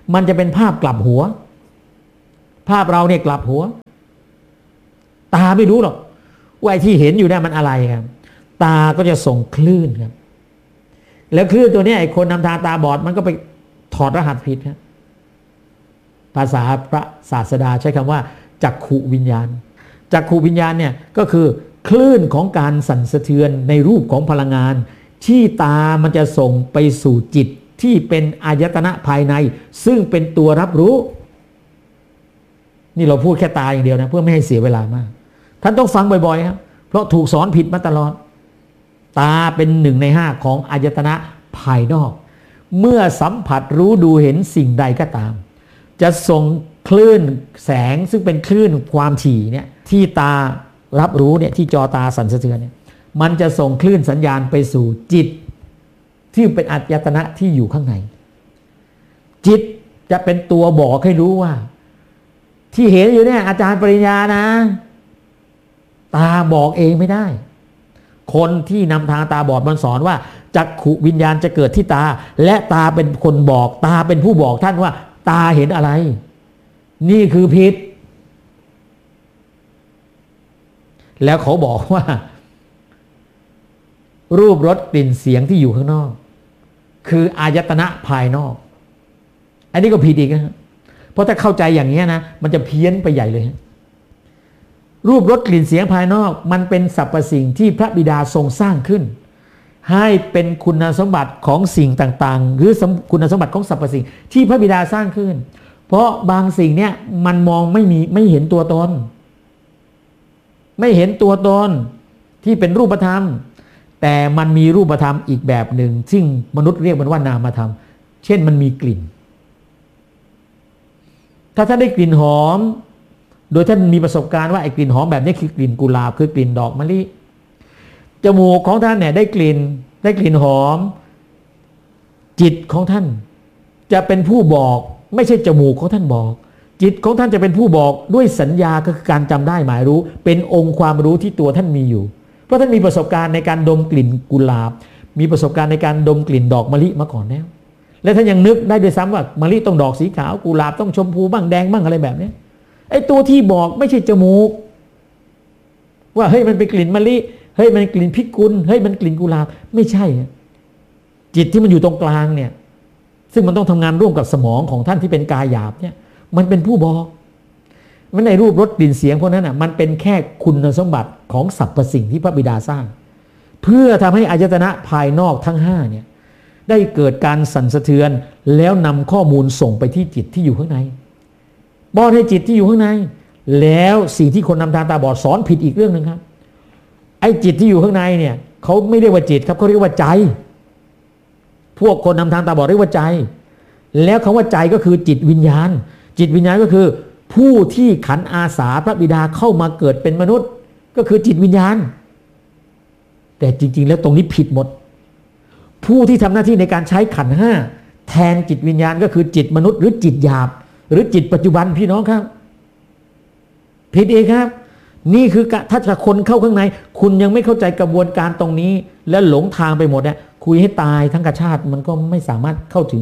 มันจะเป็นภาพกลับหัวภาพเราเนี่ยกลับหัวตาไม่รู้หรอกว่าไอ้ที่เห็นอยู่เนี่ยมันอะไรครับตาก็จะส่งคลื่นครับแล้วคลื่นตัวนี้ไอ้คนนำทางตาบอดมันก็ไปถอดรหัสผิดครับภาษาพระศาสดาใช้คำว่าจักขุวิญญาณจักขุวิญญาณเนี่ยก็คือคลื่นของการสั่นสะเทือนในรูปของพลังงานที่ตามันจะส่งไปสู่จิตที่เป็นอายตนะภายในซึ่งเป็นตัวรับรู้นี่เราพูดแค่ตาอย่างเดียวนะเพื่อไม่ให้เสียเวลามากท่านต้องฟังบ่อยๆครับเพราะถูกสอนผิดมาตลอดตาเป็นหนึ่งในห้าของอายตนะภายนอกเมื่อสัมผัสรู้ดูเห็นสิ่งใดก็ตามจะส่งคลื่นแสงซึ่งเป็นคลื่นความถี่เนี่ยที่ตารับรู้เนี่ยที่จอตาสั่นสะเทือนเนี่ยมันจะส่งคลื่นสัญญาณไปสู่จิตที่เป็นอายตนะที่อยู่ข้างในจิตจะเป็นตัวบอกให้รู้ว่าที่เห็นอยู่เนี่ยอาจารย์ปริญญานะตาบอกเองไม่ได้คนที่นำทางตาบอดมันสอนว่าจักขุวิญญาณจะเกิดที่ตาและตาเป็นคนบอกตาเป็นผู้บอกท่านว่าตาเห็นอะไรนี่คือผิดแล้วเขาบอกว่ารูปรสกลิ่นเสียงที่อยู่ข้างนอกคืออายตนะภายนอกอันนี้ก็ผิดอีกนะเพราะถ้าเข้าใจอย่างนี้นะมันจะเพี้ยนไปใหญ่เลยรูปรสกลิ่นเสียงภายนอกมันเป็นสรรพสิ่งที่พระบิดาทรงสร้างขึ้นให้เป็นคุณสมบัติของสิ่งต่างๆหรือคุณสมบัติของสรรพสิ่งที่พระบิดาสร้างขึ้นเพราะบางสิ่งเนี่ยมันมองไม่มีไม่เห็นตัวตนไม่เห็นตัวตนที่เป็นรูปธรรมแต่มันมีรูปธรรมอีกแบบหนึ่งซึ่งมนุษย์เรียกมันว่านามธรรมเช่นมันมีกลิ่นถ้าท่านได้กลิ่นหอมโดยท่านมีประสบการณ์ว่าไอ้กลิ่นหอมแบบนี้คือกลิ่นกุหลาบคือกลิ่นดอกมะลิจมูกของท่านเนี่ยได้กลิ่นได้กลิ่นหอมจิตของท่านจะเป็นผู้บอกไม่ใช่จมูกของท่านบอกจิตของท่านจะเป็นผู้บอกด้วยสัญญาก็คือการจำได้หมายรู้เป็นองค์ความรู้ที่ตัวท่านมีอยู่เพราะท่านมีประสบการณ์ในการดมกลิ่นกุหลาบมีประสบการณ์ในการดมกลิ่นดอกมะลิมาก่อนแล้วและท่านยังนึกได้ด้วยซ้ำว่ามะลิต้องดอกสีขาวกุหลาบต้องชมพูบ้างแดงบ้างอะไรแบบนี้ไอ้ตัวที่บอกไม่ใช่จมูกว่าเฮ้ยมันเป็นกลิ่นมะลิเฮ้ยมันกลิ่นพิกุลเฮ้ยมันกลิ่นกุหลาบไม่ใช่จิตที่มันอยู่ตรงกลางเนี่ยซึ่งมันต้องทำงานร่วมกับสมองของท่านที่เป็นกายหยาบเนี่ยมันเป็นผู้บอกมันในรูปรสกลิ่นเสียงพวกนั้นอ่ะมันเป็นแค่คุณสมบัติของสรรพสิ่งที่พระบิดาสร้างเพื่อทำให้อายตนะภายนอกทั้งห้าเนี่ยได้เกิดการสั่นสะเทือนแล้วนำข้อมูลส่งไปที่จิตที่อยู่ข้างในบอดให้จิตที่อยู่ข้างในแล้วสิ่งที่คนนำทางตาบอดสอนผิดอีกเรื่องนึงครับไอ้จิตที่อยู่ข้างในเนี่ยเขาไม่เรียกว่าจิตครับเขาเรียกว่าใจพวกคนนำทางตาบอดเรียกว่าใจแล้วคำว่าใจก็คือจิตวิญญาณจิตวิญญาณก็คือผู้ที่ขันอาสาพระบิดาเข้ามาเกิดเป็นมนุษย์ก็คือจิตวิญญาณแต่จริงๆแล้วตรงนี้ผิดหมดผู้ที่ทำหน้าที่ในการใช้ขันธ์ห้าแทนจิตวิญญาณก็คือจิตมนุษย์หรือจิตหยาบหรือจิตปัจจุบันพี่น้องครับผิดเองครับนี่คือถ้าจะคนเข้าข้างในคุณยังไม่เข้าใจกระบวนการตรงนี้และหลงทางไปหมดเนี่ยคุยให้ตายทั้งกระชาติมันก็ไม่สามารถเข้าถึง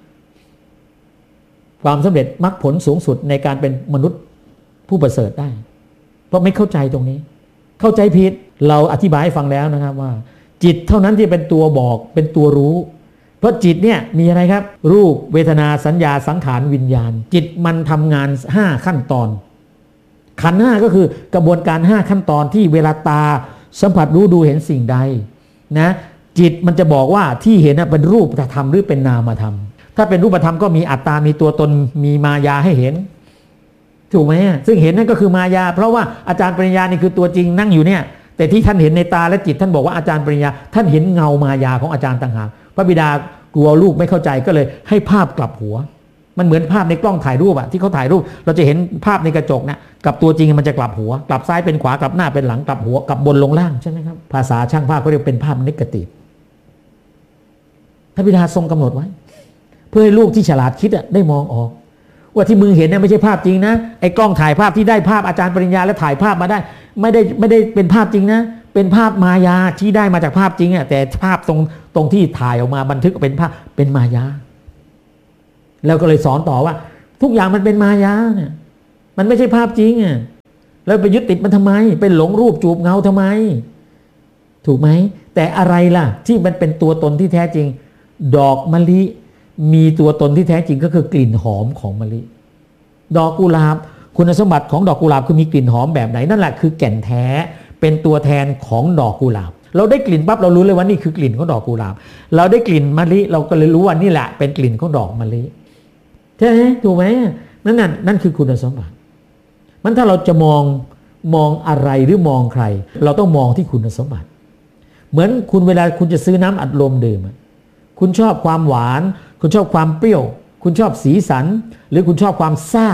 ความสำเร็จมรรคผลสูงสุดในการเป็นมนุษย์ผู้ประเสริฐได้เพราะไม่เข้าใจตรงนี้เข้าใจผิดเราอธิบายให้ฟังแล้วนะครับว่าจิตเท่านั้นที่เป็นตัวบอกเป็นตัวรู้เพราะจิตเนี่ยมีอะไรครับรูปเวทนาสัญญาสังขารวิญญาณจิตมันทำงานห้าขั้นตอนขันธ์ห้าก็คือกระบวนการห้าขั้นตอนที่เวลาตาสัมผัสรู้ดูเห็นสิ่งใดนะจิตมันจะบอกว่าที่เห็นเป็นรูปธรรมหรือเป็นนามธรรมถ้าเป็นรูปธรรมก็มีอัตตามีตัวตนมีมายาให้เห็นถูกไหมซึ่งเห็นนั่นก็คือมายาเพราะว่าอาจารย์ปริญญานี่คือตัวจริงนั่งอยู่เนี่ยแต่ที่ท่านเห็นในตาและจิตท่านบอกว่าอาจารย์ปริญญาท่านเห็นเงามายาของอาจารย์ต่างหากพระบิดากลัวลูกไม่เข้าใจก็เลยให้ภาพกลับหัวมันเหมือนภาพในกล้องถ่ายรูปอะที่เขาถ่ายรูปเราจะเห็นภาพในกระจกนะกับตัวจริงมันจะกลับหัวกลับซ้ายเป็นขวากลับหน้าเป็นหลังกลับหัวกลับบนลงล่างใช่ไหมครับภาษาช่างภาพเขาเรียกเป็นภาพเนกาทีฟพระบิดาทรงกำหนดไว้เพื่อให้ลูกที่ฉลาดคิดอะได้มองออกว่าที่มึงเห็นเนี่ยไม่ใช่ภาพจริงนะไอ้กล้องถ่ายภาพที่ได้ภาพอาจารย์ปริญญาและถ่ายภาพมาได้ไม่ได้ไม่ได้เป็นภาพจริงนะเป็นภาพมายาที่ได้มาจากภาพจริงอะแต่ภาพตรงตรงที่ถ่ายออกมาบันทึกเป็นภาพเป็นมายาแล้วก็เลยสอนต่อว่าทุกอย่างมันเป็นมายาเนี่ยมันไม่ใช่ภาพจริงอ่ะแล้วไปยึดติดมันทำไมไปหลงรูปจูบเงาทำไมถูกไหมแต่อะไรล่ะที่มันเป็นตัวตนที่แท้จริงดอกมะลิมีตัวตนที่แท้จริงก็คือกลิ่นหอมของมะลิดอกกุหลาบคุณสมบัติของดอกกุหลาบคือมีกลิ่นหอมแบบไหนนั่นแหละคือแก่นแท้เป็นตัวแทนของดอกกุหลาบเราได้กลิ่นปั๊บเรารู้เลยว่านี่คือกลิ่นของดอกกุหลาบเราได้กลิ่นมะลิเราก็เลยรู้ว่านี่แหละเป็นกลิ่นของดอกมะลิใช่ไหมถูกไหมนั่นนั่นนั่นคือคุณสมบัติมันถ้าเราจะมองมองอะไรหรือมองใครเราต้องมองที่คุณสมบัติเหมือนคุณเวลาคุณจะซื้อน้ำอัดลมดื่มคุณชอบความหวานคุณชอบความเปรี้ยวคุณชอบสีสันหรือคุณชอบความซ่า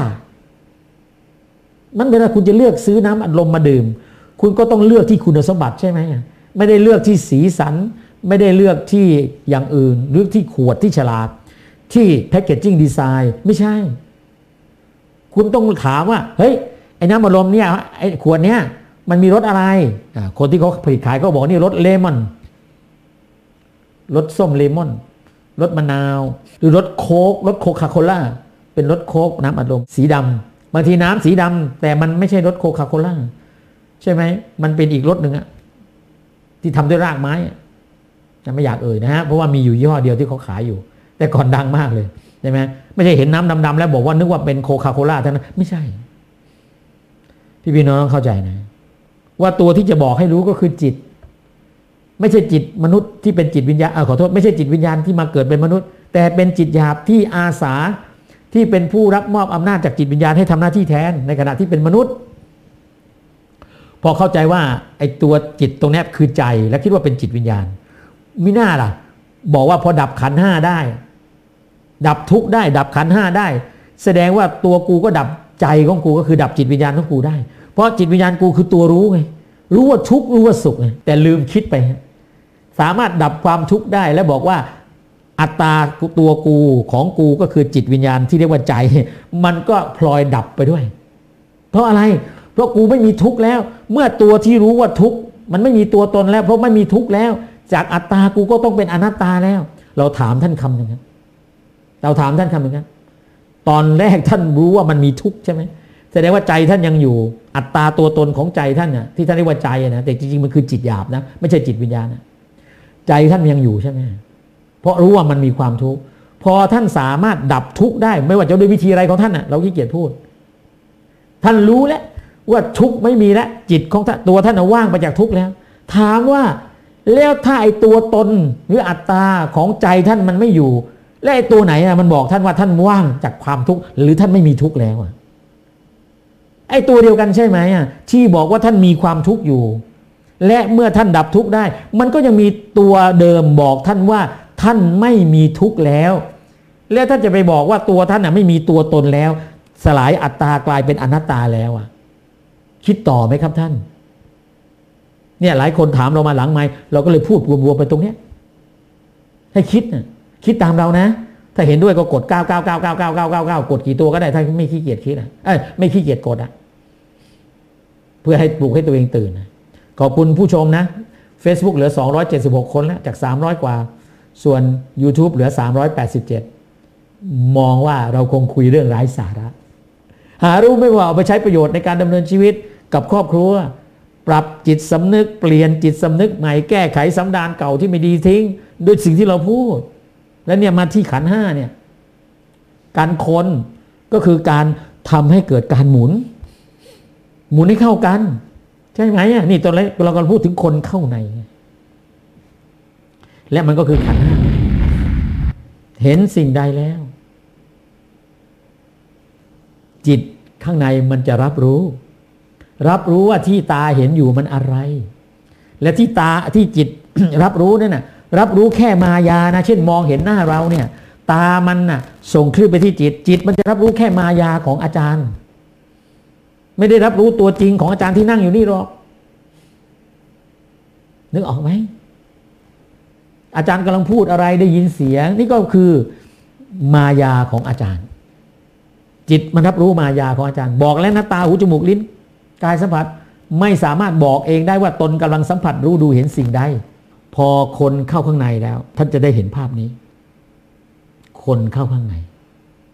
มันเวลาคุณจะเลือกซื้อน้ำอัดลมมาดื่มคุณก็ต้องเลือกที่คุณสมบัติใช่ไหมไม่ได้เลือกที่สีสันไม่ได้เลือกที่อย่างอื่นเลือกที่ขวดที่ฉลากที่แพคเกจจิ้งดีไซน์ไม่ใช่คุณต้องถามว่าเฮ้ยไอ้น้ำอัดลมเนี่ยไอ้ขวดเนี้ยมันมีรสอะไรคนที่เขาผลิตขายก็บอกนี่รสเลมอนรสส้มเลมอนรสมะนาวหรือรสโค้กรสโคคาโคล่าเป็นรสโค้กน้ำอัดลมสีดำบางทีน้ำสีดำแต่มันไม่ใช่รสโคคาโคล่าใช่ไหมมันเป็นอีกรสหนึ่งอะที่ทำด้วยรากไม้จะไม่อยากเอ่ยนะฮะเพราะว่ามีอยู่ยี่ห้อเดียวที่เขาขายอยู่แต่ก่อนดังมากเลยใช่ไหมไม่ใช่เห็นน้ำดำๆแล้วบอกว่านึกว่าเป็นโคคาโคล่าเท่านั้นไม่ใช่พี่พี่น้องต้องเข้าใจนะว่าตัวที่จะบอกให้รู้ก็คือจิตไม่ใช่จิตมนุษย์ที่เป็นจิตวิญญาณขอโทษไม่ใช่จิตวิญญาณที่มาเกิดเป็นมนุษย์แต่เป็นจิตหยาบที่อาสาที่เป็นผู้รับมอบอำนาจจากจิตวิญญาณให้ทำหน้าที่แทนในขณะที่เป็นมนุษย์พอเข้าใจว่าไอ้ตัวจิตตรงนี้คือใจและคิดว่าเป็นจิตวิญญาณมิน่าล่ะบอกว่าพอดับขันธ์ห้าได้ดับทุกข์ได้ดับขันธ์ห้าได้แสดงว่าตัวกูก็ดับใจของกูก็คือดับจิตวิญญาณของกูได้เพราะจิตวิญญาณกูคือตัวรู้ไงรู้ว่าทุกข์รู้ว่าสุขไงแต่ลืมคิดไปสามารถดับความทุกข์ได้แล้วบอกว่าอัตตาตัวกูของกูก็คือจิตวิญญาณที่เรียกว่าใจมันก็พลอยดับไปด้วยเพราะอะไรเพราะกูไม่มีทุกข์แล้วเมื่อตัวที่รู้ว่าทุกข์มันไม่มีตัวตนแล้วเพราะไม่มีทุกข์แล้วจากอัตตากูก็ต้องเป็นอนัตตาแล้วเราถามท่านคำหนึ่งครับเราถามท่านคำหนึ่งครับตอนแรกท่านรู้ว่ามันมีทุกข์ใช่ไหมแสดงว่าใจท่านยังอยู่อัตตาตัวตนของใจท่านน่ะที่ท่านเรียกว่าใจนะแต่จริงๆมันคือจิตหยาบนะไม่ใช่จิตวิญญาณนะใจท่านยังอยู่ใช่ไหมเพราะรู้ว่ามันมีความทุกข์พอท่านสามารถดับทุกข์ได้ไม่ว่าจะด้วยวิธีอะไรของท่านน่ะเราขี้เกียจพูดท่านรู้แล้วว่าทุกข์ไม่มีแล้วจิตของตัวท่านว่างไปจากทุกข์แล้วถามว่าแล้วถ้าไอ้ตัวตนหรืออัตตาของใจท่านมันไม่อยู่และไอ้ตัวไหนอ่ะมันบอกท่านว่าท่านว่างจากความทุกข์หรือท่านไม่มีทุกข์แล้วอ่ะไอ้ตัวเดียวกันใช่ไหมอ่ะที่บอกว่าท่านมีความทุกข์อยู่และเมื่อท่านดับทุกข์ได้มันก็ยังมีตัวเดิมบอกท่านว่าท่านไม่มีทุกข์แล้วและท่านจะไปบอกว่าตัวท่านน่ะไม่มีตัวตนแล้วสลายอัตตากลายเป็นอนัตตาแล้วอ่ะคิดต่อไหมครับท่านเนี่ยหลายคนถามเรามาหลังไมค์เราก็เลยพูดรวมๆไปตรงเนี้ยให้คิดนะคิดตามเรานะถ้าเห็นด้วยก็กดเก้า เก้า เก้า เก้า เก้า เก้า เก้า เก้ากดกี่ตัวก็ได้ถ้าไม่ขี้เกียจคิดอ่ะเอ้ยไม่ขี้เกียจกดอ่ะเพื่อให้ปลุกให้ตัวเองตื่นนะขอบคุณผู้ชมนะ Facebook เหลือสองร้อยเจ็ดสิบหกคนแล้วจากสามร้อยกว่าส่วน YouTube เหลือสามร้อยแปดสิบเจ็ดมองว่าเราคงคุยเรื่องไร้สาระหารู้ไม่ว่าเอาไปใช้ประโยชน์ในการดำเนินชีวิตกับครอบครัวปรับจิตสำนึกเปลี่ยนจิตสำนึกใหม่แก้ไขสันดานเก่าที่ไม่ดีทิ้งด้วยสิ่งที่เราพูดแล้วเนี่ยมาที่ขันธ์ห้าเนี่ยการคนก็คือการทำให้เกิดการหมุนหมุนให้เข้ากันใช่ไหมอ่ะนี่ตอนแรกเรากำลังพูดถึงคนเข้าในและมันก็คือขันธ์ห้าเห็นสิ่งใดแล้วจิตข้างในมันจะรับรู้รับรู้ว่าที่ตาเห็นอยู่มันอะไรและที่ตาที่จิต รับรู้นั่นน่ะรับรู้แค่มายานะเช่นมองเห็นหน้าเราเนี่ยตามันน่ะส่งคลื่นไปที่จิตจิตมันจะรับรู้แค่มายาของอาจารย์ไม่ได้รับรู้ตัวจริงของอาจารย์ที่นั่งอยู่นี่หรอกนึกออกไหมอาจารย์กำลังพูดอะไรได้ยินเสียงนี่ก็คือมายาของอาจารย์จิตมันรับรู้มายาของอาจารย์บอกแล้วนะตาหูจมูกลิ้นกายสัมผัสไม่สามารถบอกเองได้ว่าตนกำลังสัมผัสรู้ดูเห็นสิ่งใดพอคนเข้าข้างในแล้วท่านจะได้เห็นภาพนี้คนเข้าข้างใน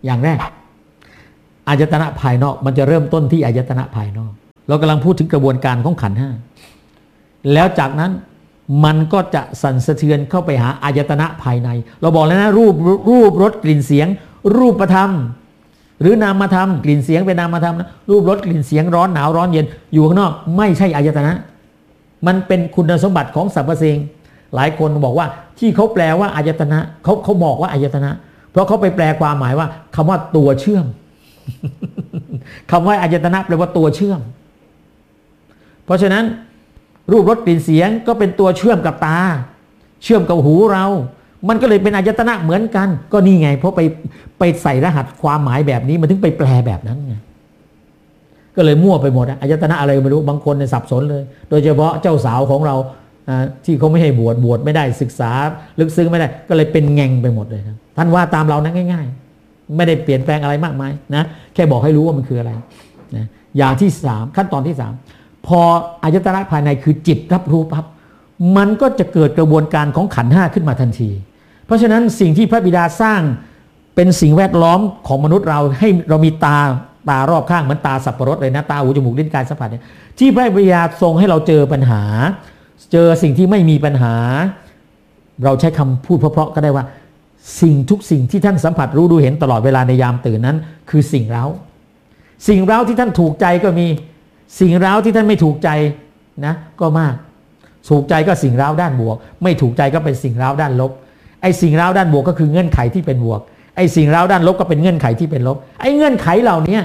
อย่างแรกอายตนะภายนอกมันจะเริ่มต้นที่อายตนะภายนอกเรากำลังพูดถึงกระบวนการของขันธ์ห้าแล้วจากนั้นมันก็จะสั่นสะเทือนเข้าไปหาอายตนะภายในเราบอกแล้วนะรูปรูปรสกลิ่นเสียงรูปธรรมหรือนามธรรมกลิ่นเสียงเป็นนามธรรมนะรูปรสกลิ่นเสียงร้อนหนาวร้อนเย็นอยู่ข้างนอกไม่ใช่อายตนะมันเป็นคุณสมบัติของสรรพสิ่งหลายคนบอกว่าที่เขาแปลว่าอายตนะเขาเขาบอกว่าอายตนะเพราะเขาไปแปลความหมายว่าคำว่าตัวเชื่อม คำว่าอายตนะแปลว่าตัวเชื่อมเพราะฉะนั้นรูปรสกลิ่นเสียงก็เป็นตัวเชื่อมกับตาเชื่อมกับหูเรามันก็เลยเป็นอายตนะเหมือนกันก็นี่ไงเพราะไปไปใส่รหัสความหมายแบบนี้มันถึงไปแปลแบบนั้นไงก็เลยมั่วไปหมดอายตนะอะไรไม่รู้บางคนเนี่ยสับสนเลยโดยเฉพาะเจ้าสาวของเราที่เขาไม่ให้บวชบวชไม่ได้ศึกษาลึกซึ้งไม่ได้ก็เลยเป็นแง่งไปหมดเลยนะท่านว่าตามเรานะง่ายๆไม่ได้เปลี่ยนแปลงอะไรมากมายนะแค่บอกให้รู้ว่ามันคืออะไรนะอย่างที่สามขั้นตอนที่สามพออายตนะภายในคือจิตรับรู้ปั๊บมันก็จะเกิดกระบวนการของขันธ์ห้าขึ้นมาทันทีเพราะฉะนั้นสิ่งที่พระบิดาสร้างเป็นสิ่งแวดล้อมของมนุษย์เราให้เรามีตาตารอบข้างเหมือนตาสับปะรดเลยนะตาหูจมูกลิ้นกายสัมผัสเนี่ยที่พระบิดาทรงให้เราเจอปัญหาเจอสิ่งที่ไม่มีปัญหาเราใช้คำพูดเพราะๆก็ได้ว่าสิ่งทุกสิ่งที่ท่านสัมผัสรู้ดูเห็นตลอดเวลาในยามตื่นนั้นคือสิ่งเร้าสิ่งเร้าที่ท่านถูกใจก็มีสิ่งเร้าที่ท่านไม่ถูกใจนะก็มากถูกใจก็สิ่งเร้าด้านบวกไม่ถูกใจก็เป็นสิ่งเร้าด้านลบไอ้สิ่งเร้าด้านบวกก็คือเงื่อนไขที่เป็นบวกไอ้สิ่งเร้าด้านลบก็เป็นเงื่อนไขที่เป็นลบไอ้เงื่อนไขเหล่านี้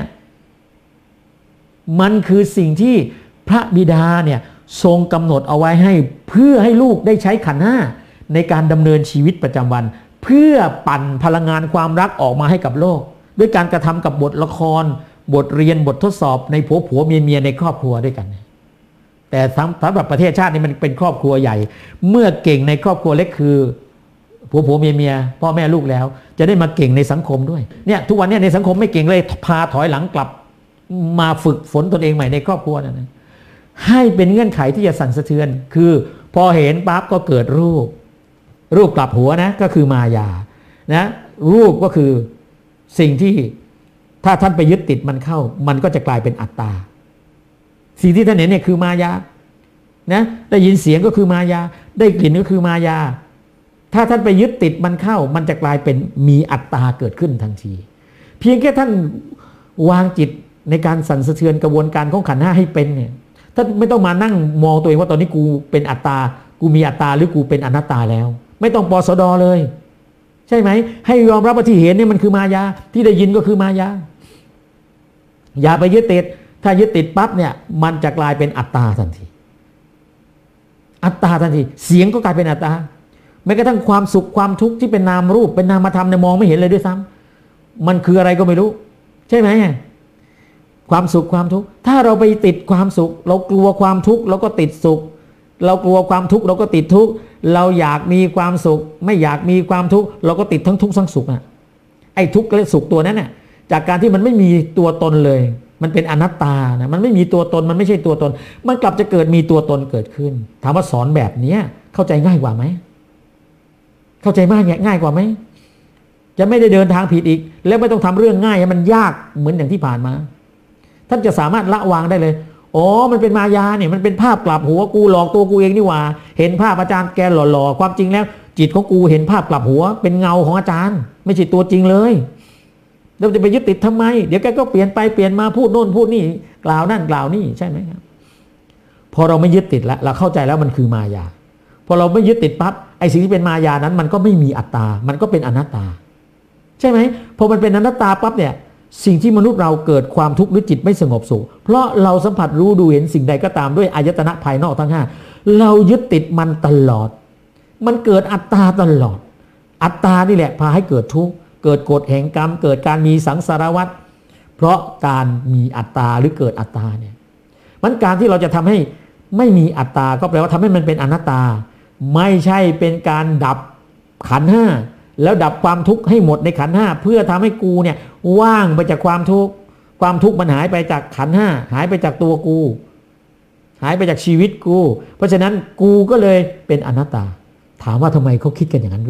มันคือสิ่งที่พระบิดาเนี่ยทรงกำหนดเอาไว้ให้เพื่อให้ลูกได้ใช้ขันธ์ห้าในการดำเนินชีวิตประจำวันเพื่อปั่นพลังงานความรักออกมาให้กับโลกด้วยการกระทำกับบทละครบทเรียนบททดสอบในผัวผัวเมียเมียในครอบครัวด้วยกันแต่สำหรับประเทศชาตินี้มันเป็นครอบครัวใหญ่เมื่อเก่งในครอบครัวเล็กคือผัวผัวเมียเมียพ่อแม่ลูกแล้วจะได้มาเก่งในสังคมด้วยเนี่ยทุกวันนี้ในสังคมไม่เก่งเลยพาถอยหลังกลับมาฝึกฝนตนเองใหม่ในครอบครัวนั่นนะให้เป็นเงื่อนไขที่จะสั่นสะเทือนคือพอเห็นปั๊บก็เกิดรูปรูปกลับหัวนะก็คือมายานะรูปก็คือสิ่งที่ถ้าท่านไปยึดติดมันเข้ามันก็จะกลายเป็นอัตตาสิ่งที่ท่านเห็นเนี่ยคือมายานะได้ยินเสียงก็คือมายาได้กลิ่นก็คือมายาถ้าท่านไปยึดติดมันเข้ามันจะกลายเป็นมีอัตตาเกิดขึ้นทันทีเพียงแค่ท่านวางจิตในการสั่นสะเทือนกระบวนการของขันธ์ห้าให้เป็นเนี่ยท่านไม่ต้องมานั่งมองตัวเองว่าตอนนี้กูเป็นอัตตากูมีอัตตาหรือกูเป็นอนัตตาแล้วไม่ต้องปสดเลยใช่ไหมให้ยอมรับว่าที่เห็นเนี่ยมันคือมายาที่ได้ยินก็คือมายาอย่าไปยึดติดถ้ายึดติดปั๊บเนี่ยมันจะกลายเป็นอัตตาทันทีอัตตาทันทีเสียงก็กลายเป็นอัตตาแม้กระทั่งความสุขความทุกข์ที่เป็นนามรูปเป็นนามธรรมเนี่ยมองไม่เห็นเลยด้วยซ้ำมันคืออะไรก็ไม่รู้ใช่ไหมความสุขความทุกข์ถ้าเราไปติดความสุขเรากลัวความทุกข์เราก็ติดสุขเรากลัวความทุกข์เราก็ติดทุกข์เราอยากมีความสุขไม่อยากมีความทุกข์เราก็ติดทั้งทุกข์ทั้งสุขอ่ะไอ้ทุกข์และสุขตัวนั้นน่ะจากการที่มันไม่มีตัวตนเลยมันเป็นอนัตตานะมันไม่มีตัวตนมันไม่ใช่ตัวตนมันกลับจะเกิดมีตัวตนเกิดขึ้นถามว่าสอนแบบนี้เข้าใจง่ายกว่าไหมเข้าใจมากง่ายกว่าไหมจะไม่ได้เดินทางผิดอีกแล้วไม่ต้องทำเรื่องง่ายให้มันยากเหมือนอย่างที่ผ่านมาท่านจะสามารถละวางได้เลยอ๋อมันเป็นมายาเนี่ยมันเป็นภาพกลับหัวกูหลอกตัวกูเองนี่หว่าเห็นภาพอาจารย์แกหล่อๆความจริงแล้วจิตของกูเห็นภาพกลับหัวเป็นเงาของอาจารย์ไม่ใช่ตัวจริงเลยเราจะไปยึดติดทำไมเดี๋ยวแกก็เปลี่ยนไปเปลี่ยนมาพูดโน่นพูดนี่กล่าวนั่นกล่าวนี่ใช่ไหมครับพอเราไม่ยึดติดแล้วเราเข้าใจแล้วมันคือมายาพอเราไม่ยึดติดปั๊บไอ้สิ่งที่เป็นมายานั้นมันก็ไม่มีอัตตามันก็เป็นอนัตตาใช่ไหมพอมันเป็นอนัตตาปั๊บเนี่ยสิ่งที่มนุษย์เราเกิดความทุกข์หรือจิตไม่สงบสุขเพราะเราสัมผัสรู้ดูเห็นสิ่งใดก็ตามด้วยอายตนะภายนอกทั้งห้าเรายึดติดมันตลอดมันเกิดอัตตาตลอดอัตตานี่แหละพาให้เกิดทุกข์เกิดกฎแห่งกรรมเกิดการมีสังสารวัฏเพราะการมีอัตตาหรือเกิดอัตตาเนี่ยมันการที่เราจะทำให้ไม่มีอัตตาก็แปลว่าทำให้มันเป็นอนัตตาไม่ใช่เป็นการดับขันธ์ห้าแล้วดับความทุกข์ให้หมดในขันธ์ห้าเพื่อทำให้กูเนี่ยว่างไปจากความทุกข์ความทุกข์มันหายไปจากขันธ์ห้าหายไปจากตัวกูหายไปจากชีวิตกูเพราะฉะนั้นกูก็เลยเป็นอนัตตาถามว่าทำไมเขาคิดกันอย่างนั้นรู้ไหม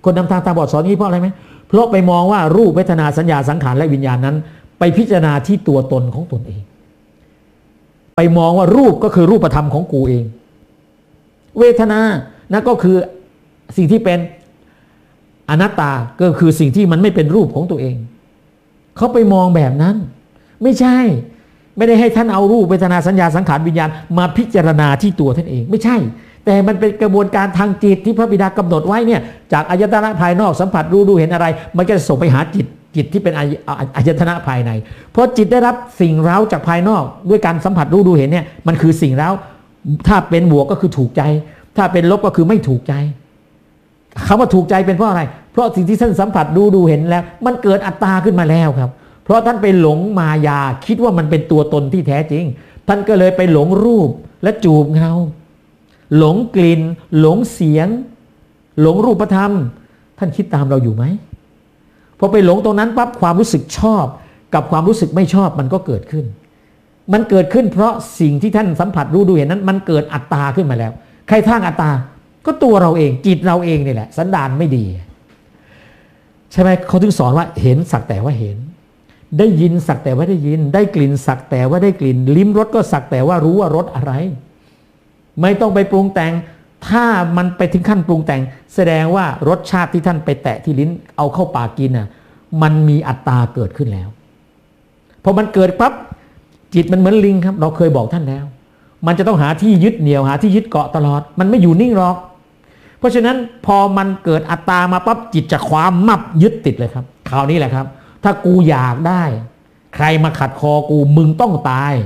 คนนำทางตาบอดสอนนี้เพราะอะไรไหมเพราะไปมองว่ารูปเวทนาสัญญาสังขารและวิญญาณนั้น ไปพิจารณาที่ตัวตนของตนเองไปมองว่ารูปก็คือรูปธรรมของกูเองเวทนานั่นก็คือสิ่งที่เป็นอนัตตาก็คือสิ่งที่มันไม่เป็นรูปของตัวเองเขาไปมองแบบนั้นไม่ใช่ไม่ได้ให้ท่านเอารูปเวทนาสัญญาสังขารวิญญาณมาพิจารณาที่ตัวท่านเองไม่ใช่แต่มันเป็นกระบวนการทางจิตที่พระบิดากำหนดไว้เนี่ยจากอายตนะภายนอกสัมผัสรู้ดูเห็นอะไรมันก็จะส่งไปหาจิตจิตที่เป็นอายตนะภายในเพราะจิตได้รับสิ่งเร้าจากภายนอกด้วยการสัมผัสรู้ดูเห็นเนี่ยมันคือสิ่งเร้าถ้าเป็นบวกก็คือถูกใจถ้าเป็นลบก็คือไม่ถูกใจคำว่าถูกใจเป็นเพราะอะไรเพราะสิ่งที่ท่านสัมผัสดูดูเห็นแล้วมันเกิดอัตตาขึ้นมาแล้วครับเพราะท่านไปหลงมายาคิดว่ามันเป็นตัวตนที่แท้จริงท่านก็เลยไปหลงรูปและจูบเงาหลงกลิ่นหลงเสียงหลงรูปธรรมท่านคิดตามเราอยู่ไหมพอไปหลงตรงนั้นปั๊บความรู้สึกชอบกับความรู้สึกไม่ชอบมันก็เกิดขึ้นมันเกิดขึ้นเพราะสิ่งที่ท่านสัมผัสรู้ดูเห็นนั้นมันเกิดอัตตาขึ้นมาแล้วใครสร้างอัตตาก็ตัวเราเองจิตเราเองนี่แหละสันดานไม่ดีใช่ไหมเขาถึงสอนว่าเห็นสักแต่ว่าเห็นได้ยินสักแต่ว่าได้ยินได้กลิ่นสักแต่ว่าได้กลิ่นลิ้มรสก็สักแต่ว่ารู้ว่ารสอะไรไม่ต้องไปปรุงแต่งถ้ามันไปถึงขั้นปรุงแต่งแสดงว่ารสชาติที่ท่านไปแตะที่ลิ้นเอาเข้าปากกินน่ะมันมีอัตตาเกิดขึ้นแล้วพอมันเกิดปั๊บจิตมันเหมือนลิงครับเราเคยบอกท่านแล้วมันจะต้องหาที่ยึดเหนี่ยวหาที่ยึดเกาะตลอดมันไม่อยู่นิ่งหรอกเพราะฉะนั้นพอมันเกิดอัตตามาปั๊บจิตจะคว้ามับยึดติดเลยครับคราวนี้แหละครับถ้ากูอยากได้ใครมาขัดคอกูมึงต้องตาย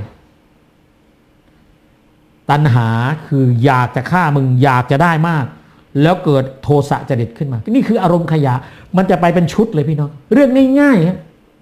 ตัณหาคืออยากจะฆ่ามึงอยากจะได้มากแล้วเกิดโทสะจริตขึ้นมานี่คืออารมณ์ขยะมันจะไปเป็นชุดเลยพี่น้องเรื่องง่ายๆครับ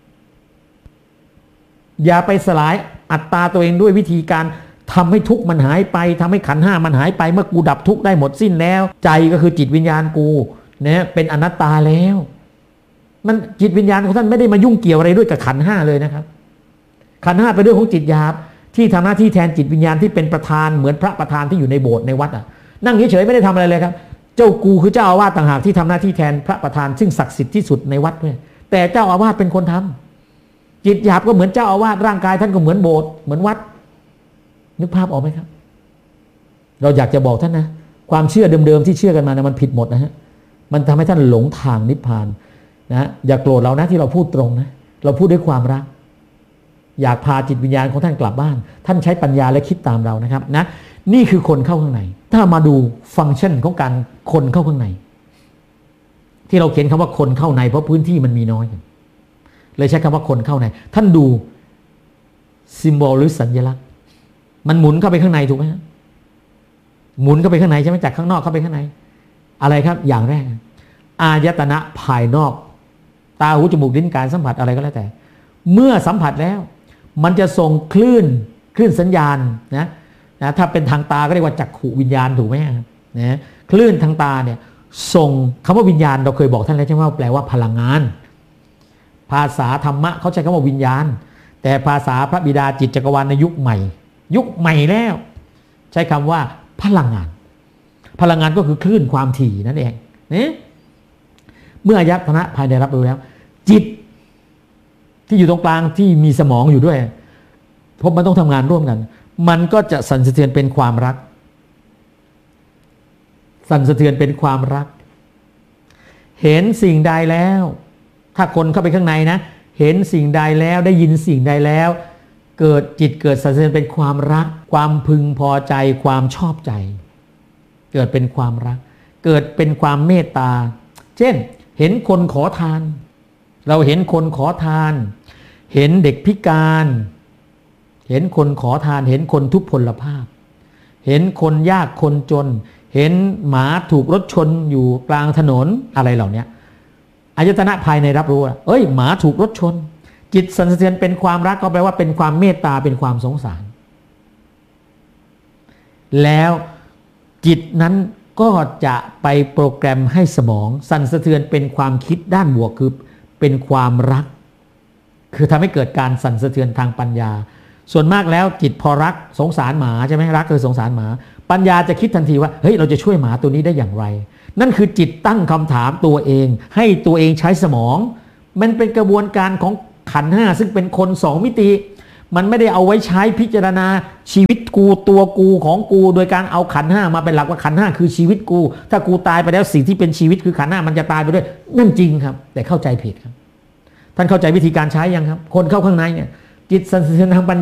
อย่าไปสลายอัตตาตัวเองด้วยวิธีการทำให้ทุกข์มันหายไปทำให้ขันธ์ห้ามันหายไปเมื่อกูดับทุกข์ได้หมดสิ้นแล้วใจก็คือจิตวิญญาณกูเนี่ยเป็นอนัตตาแล้วมันจิตวิญญาณของท่านไม่ได้มายุ่งเกี่ยวอะไรด้วยกับขันธ์ห้าเลยนะครับขันธ์ห้าเป็นเรื่องของจิตหยาบที่ทำหน้าที่แทนจิตวิญญาณที่เป็นประธานเหมือนพระประธานที่อยู่ในโบสถ์ในวัดอ่ะนั่งเฉยๆไม่ได้ทำอะไรเลยครับเจ้ากูคือเจ้าอาวาสต่างหากที่ทำหน้าที่แทนพระประธานซึ่งศักดิ์สิทธิ์ที่สุดในวัดเนี่ยแต่เจ้าอาวาสเป็นคนทำจิตหยาบก็เหมือนเจ้าอาวาสร่างกายท่านก็เหมือนโบสถ์เหมือนวัดนึกภาพออกไหมครับเราอยากจะบอกท่านนะความเชื่อเดิมๆที่เชื่อกันมานะมันผิดหมดนะฮะมันทำให้ท่านหลงทางนิพพานนะอย่าโกรธเรานะที่เราพูดตรงนะเราพูดด้วยความรักอยากพาจิตวิญญาณของท่านกลับบ้านท่านใช้ปัญญาและคิดตามเรานะครับนะนี่คือคนเข้าข้างในถ้ามาดูฟังก์ชันของการคนเข้าข้างในที่เราเขียนคำว่าคนเข้าในเพราะพื้นที่มันมีน้อยเลยใช้คำว่าคนเข้าในท่านดูซิมโบลหรือสัญลักษณ์มันหมุนเข้าไปข้างในถูกไหมหมุนเข้าไปข้างในใช่ไหมจากข้างนอกเข้าไปข้างในอะไรครับอย่างแรกอายตนะภายนอกตาหูจมูกลิ้นกายสัมผัสอะไรก็แล้วแต่เมื่อสัมผัสแล้วมันจะส่งคลื่นคลื่นสัญญาณนะนะถ้าเป็นทางตาก็เรียกว่าจักขุวิญญาณถูกไหมนะคลื่นทางตาเนี่ยส่งคำว่าวิญญาณเราเคยบอกท่านแล้วใช่ไหมว่าแปลว่าพลังงานภาษาธรรมะเขาใช้คำว่าวิญญาณแต่ภาษาพระบิดาจิตจักรวาลในยุคใหม่ยุคใหม่แล้วใช้คำว่าพลังงานพลังงานก็คือคลื่นความถี่นั่นเองนี่เมื่ออายตนะภายในรับรู้แล้วจิตที่อยู่ตรงกลางที่มีสมองอยู่ด้วยเพราะมันต้องทำงานร่วมกันมันก็จะสั่นสะเทือนเป็นความรักสั่นสะเทือนเป็นความรักเห็นสิ่งใดแล้วถ้าคนเข้าไปข้างในนะเห็นสิ่งใดแล้วได้ยินสิ่งใดแล้วเกิดจิตเกิดสั่นสะเทือนเป็นความรักความพึงพอใจความชอบใจเกิดเป็นความรักเกิดเป็นความเมตตาเช่นเห็นคนขอทานเราเห็นคนขอทานเห็นเด็กพิการเห็นคนขอทานเห็นคนทุพพลภาพเห็นคนยากคนจนเห็นหมาถูกรถชนอยู่กลางถนนอะไรเหล่านี้อายตนะภายในรับรู้ว่าเอ้ยหมาถูกรถชนจิตสั่นสะเทือนเป็นความรักก็แปลว่าเป็นความเมตตาเป็นความสงสารแล้วจิตนั้นก็จะไปโปรแกรมให้สมองสั่นสะเทือนเป็นความคิดด้านบวกคือเป็นความรักคือทำให้เกิดการสั่นสะเทือนทางปัญญาส่วนมากแล้วจิตพอรักสงสารหมาใช่ไหมรักคือสงสารหมาปัญญาจะคิดทันทีว่าเฮ้ยเราจะช่วยหมาตัวนี้ได้อย่างไรนั่นคือจิตตั้งคำถามตัวเองให้ตัวเองใช้สมองมันเป็นกระบวนการของขันธ์ห้าซึ่งเป็นคนสองมิติมันไม่ได้เอาไว้ใช้พิจารณาชีวิตกูตัวกูของกูโดยการเอาขันธ์ห้ามาเป็นหลักว่าขันธ์ห้าคือชีวิตกูถ้ากูตายไปแล้วสิ่งที่เป็นชีวิตคือขันธ์ห้ามันจะตายไปด้วยนั่นจริงครับแต่เข้าใจผิดครับท่านเข้าใจวิธีการใช้ยังครับคนเข้าข้างในเนี่ยจิตสันสนทางปัญญา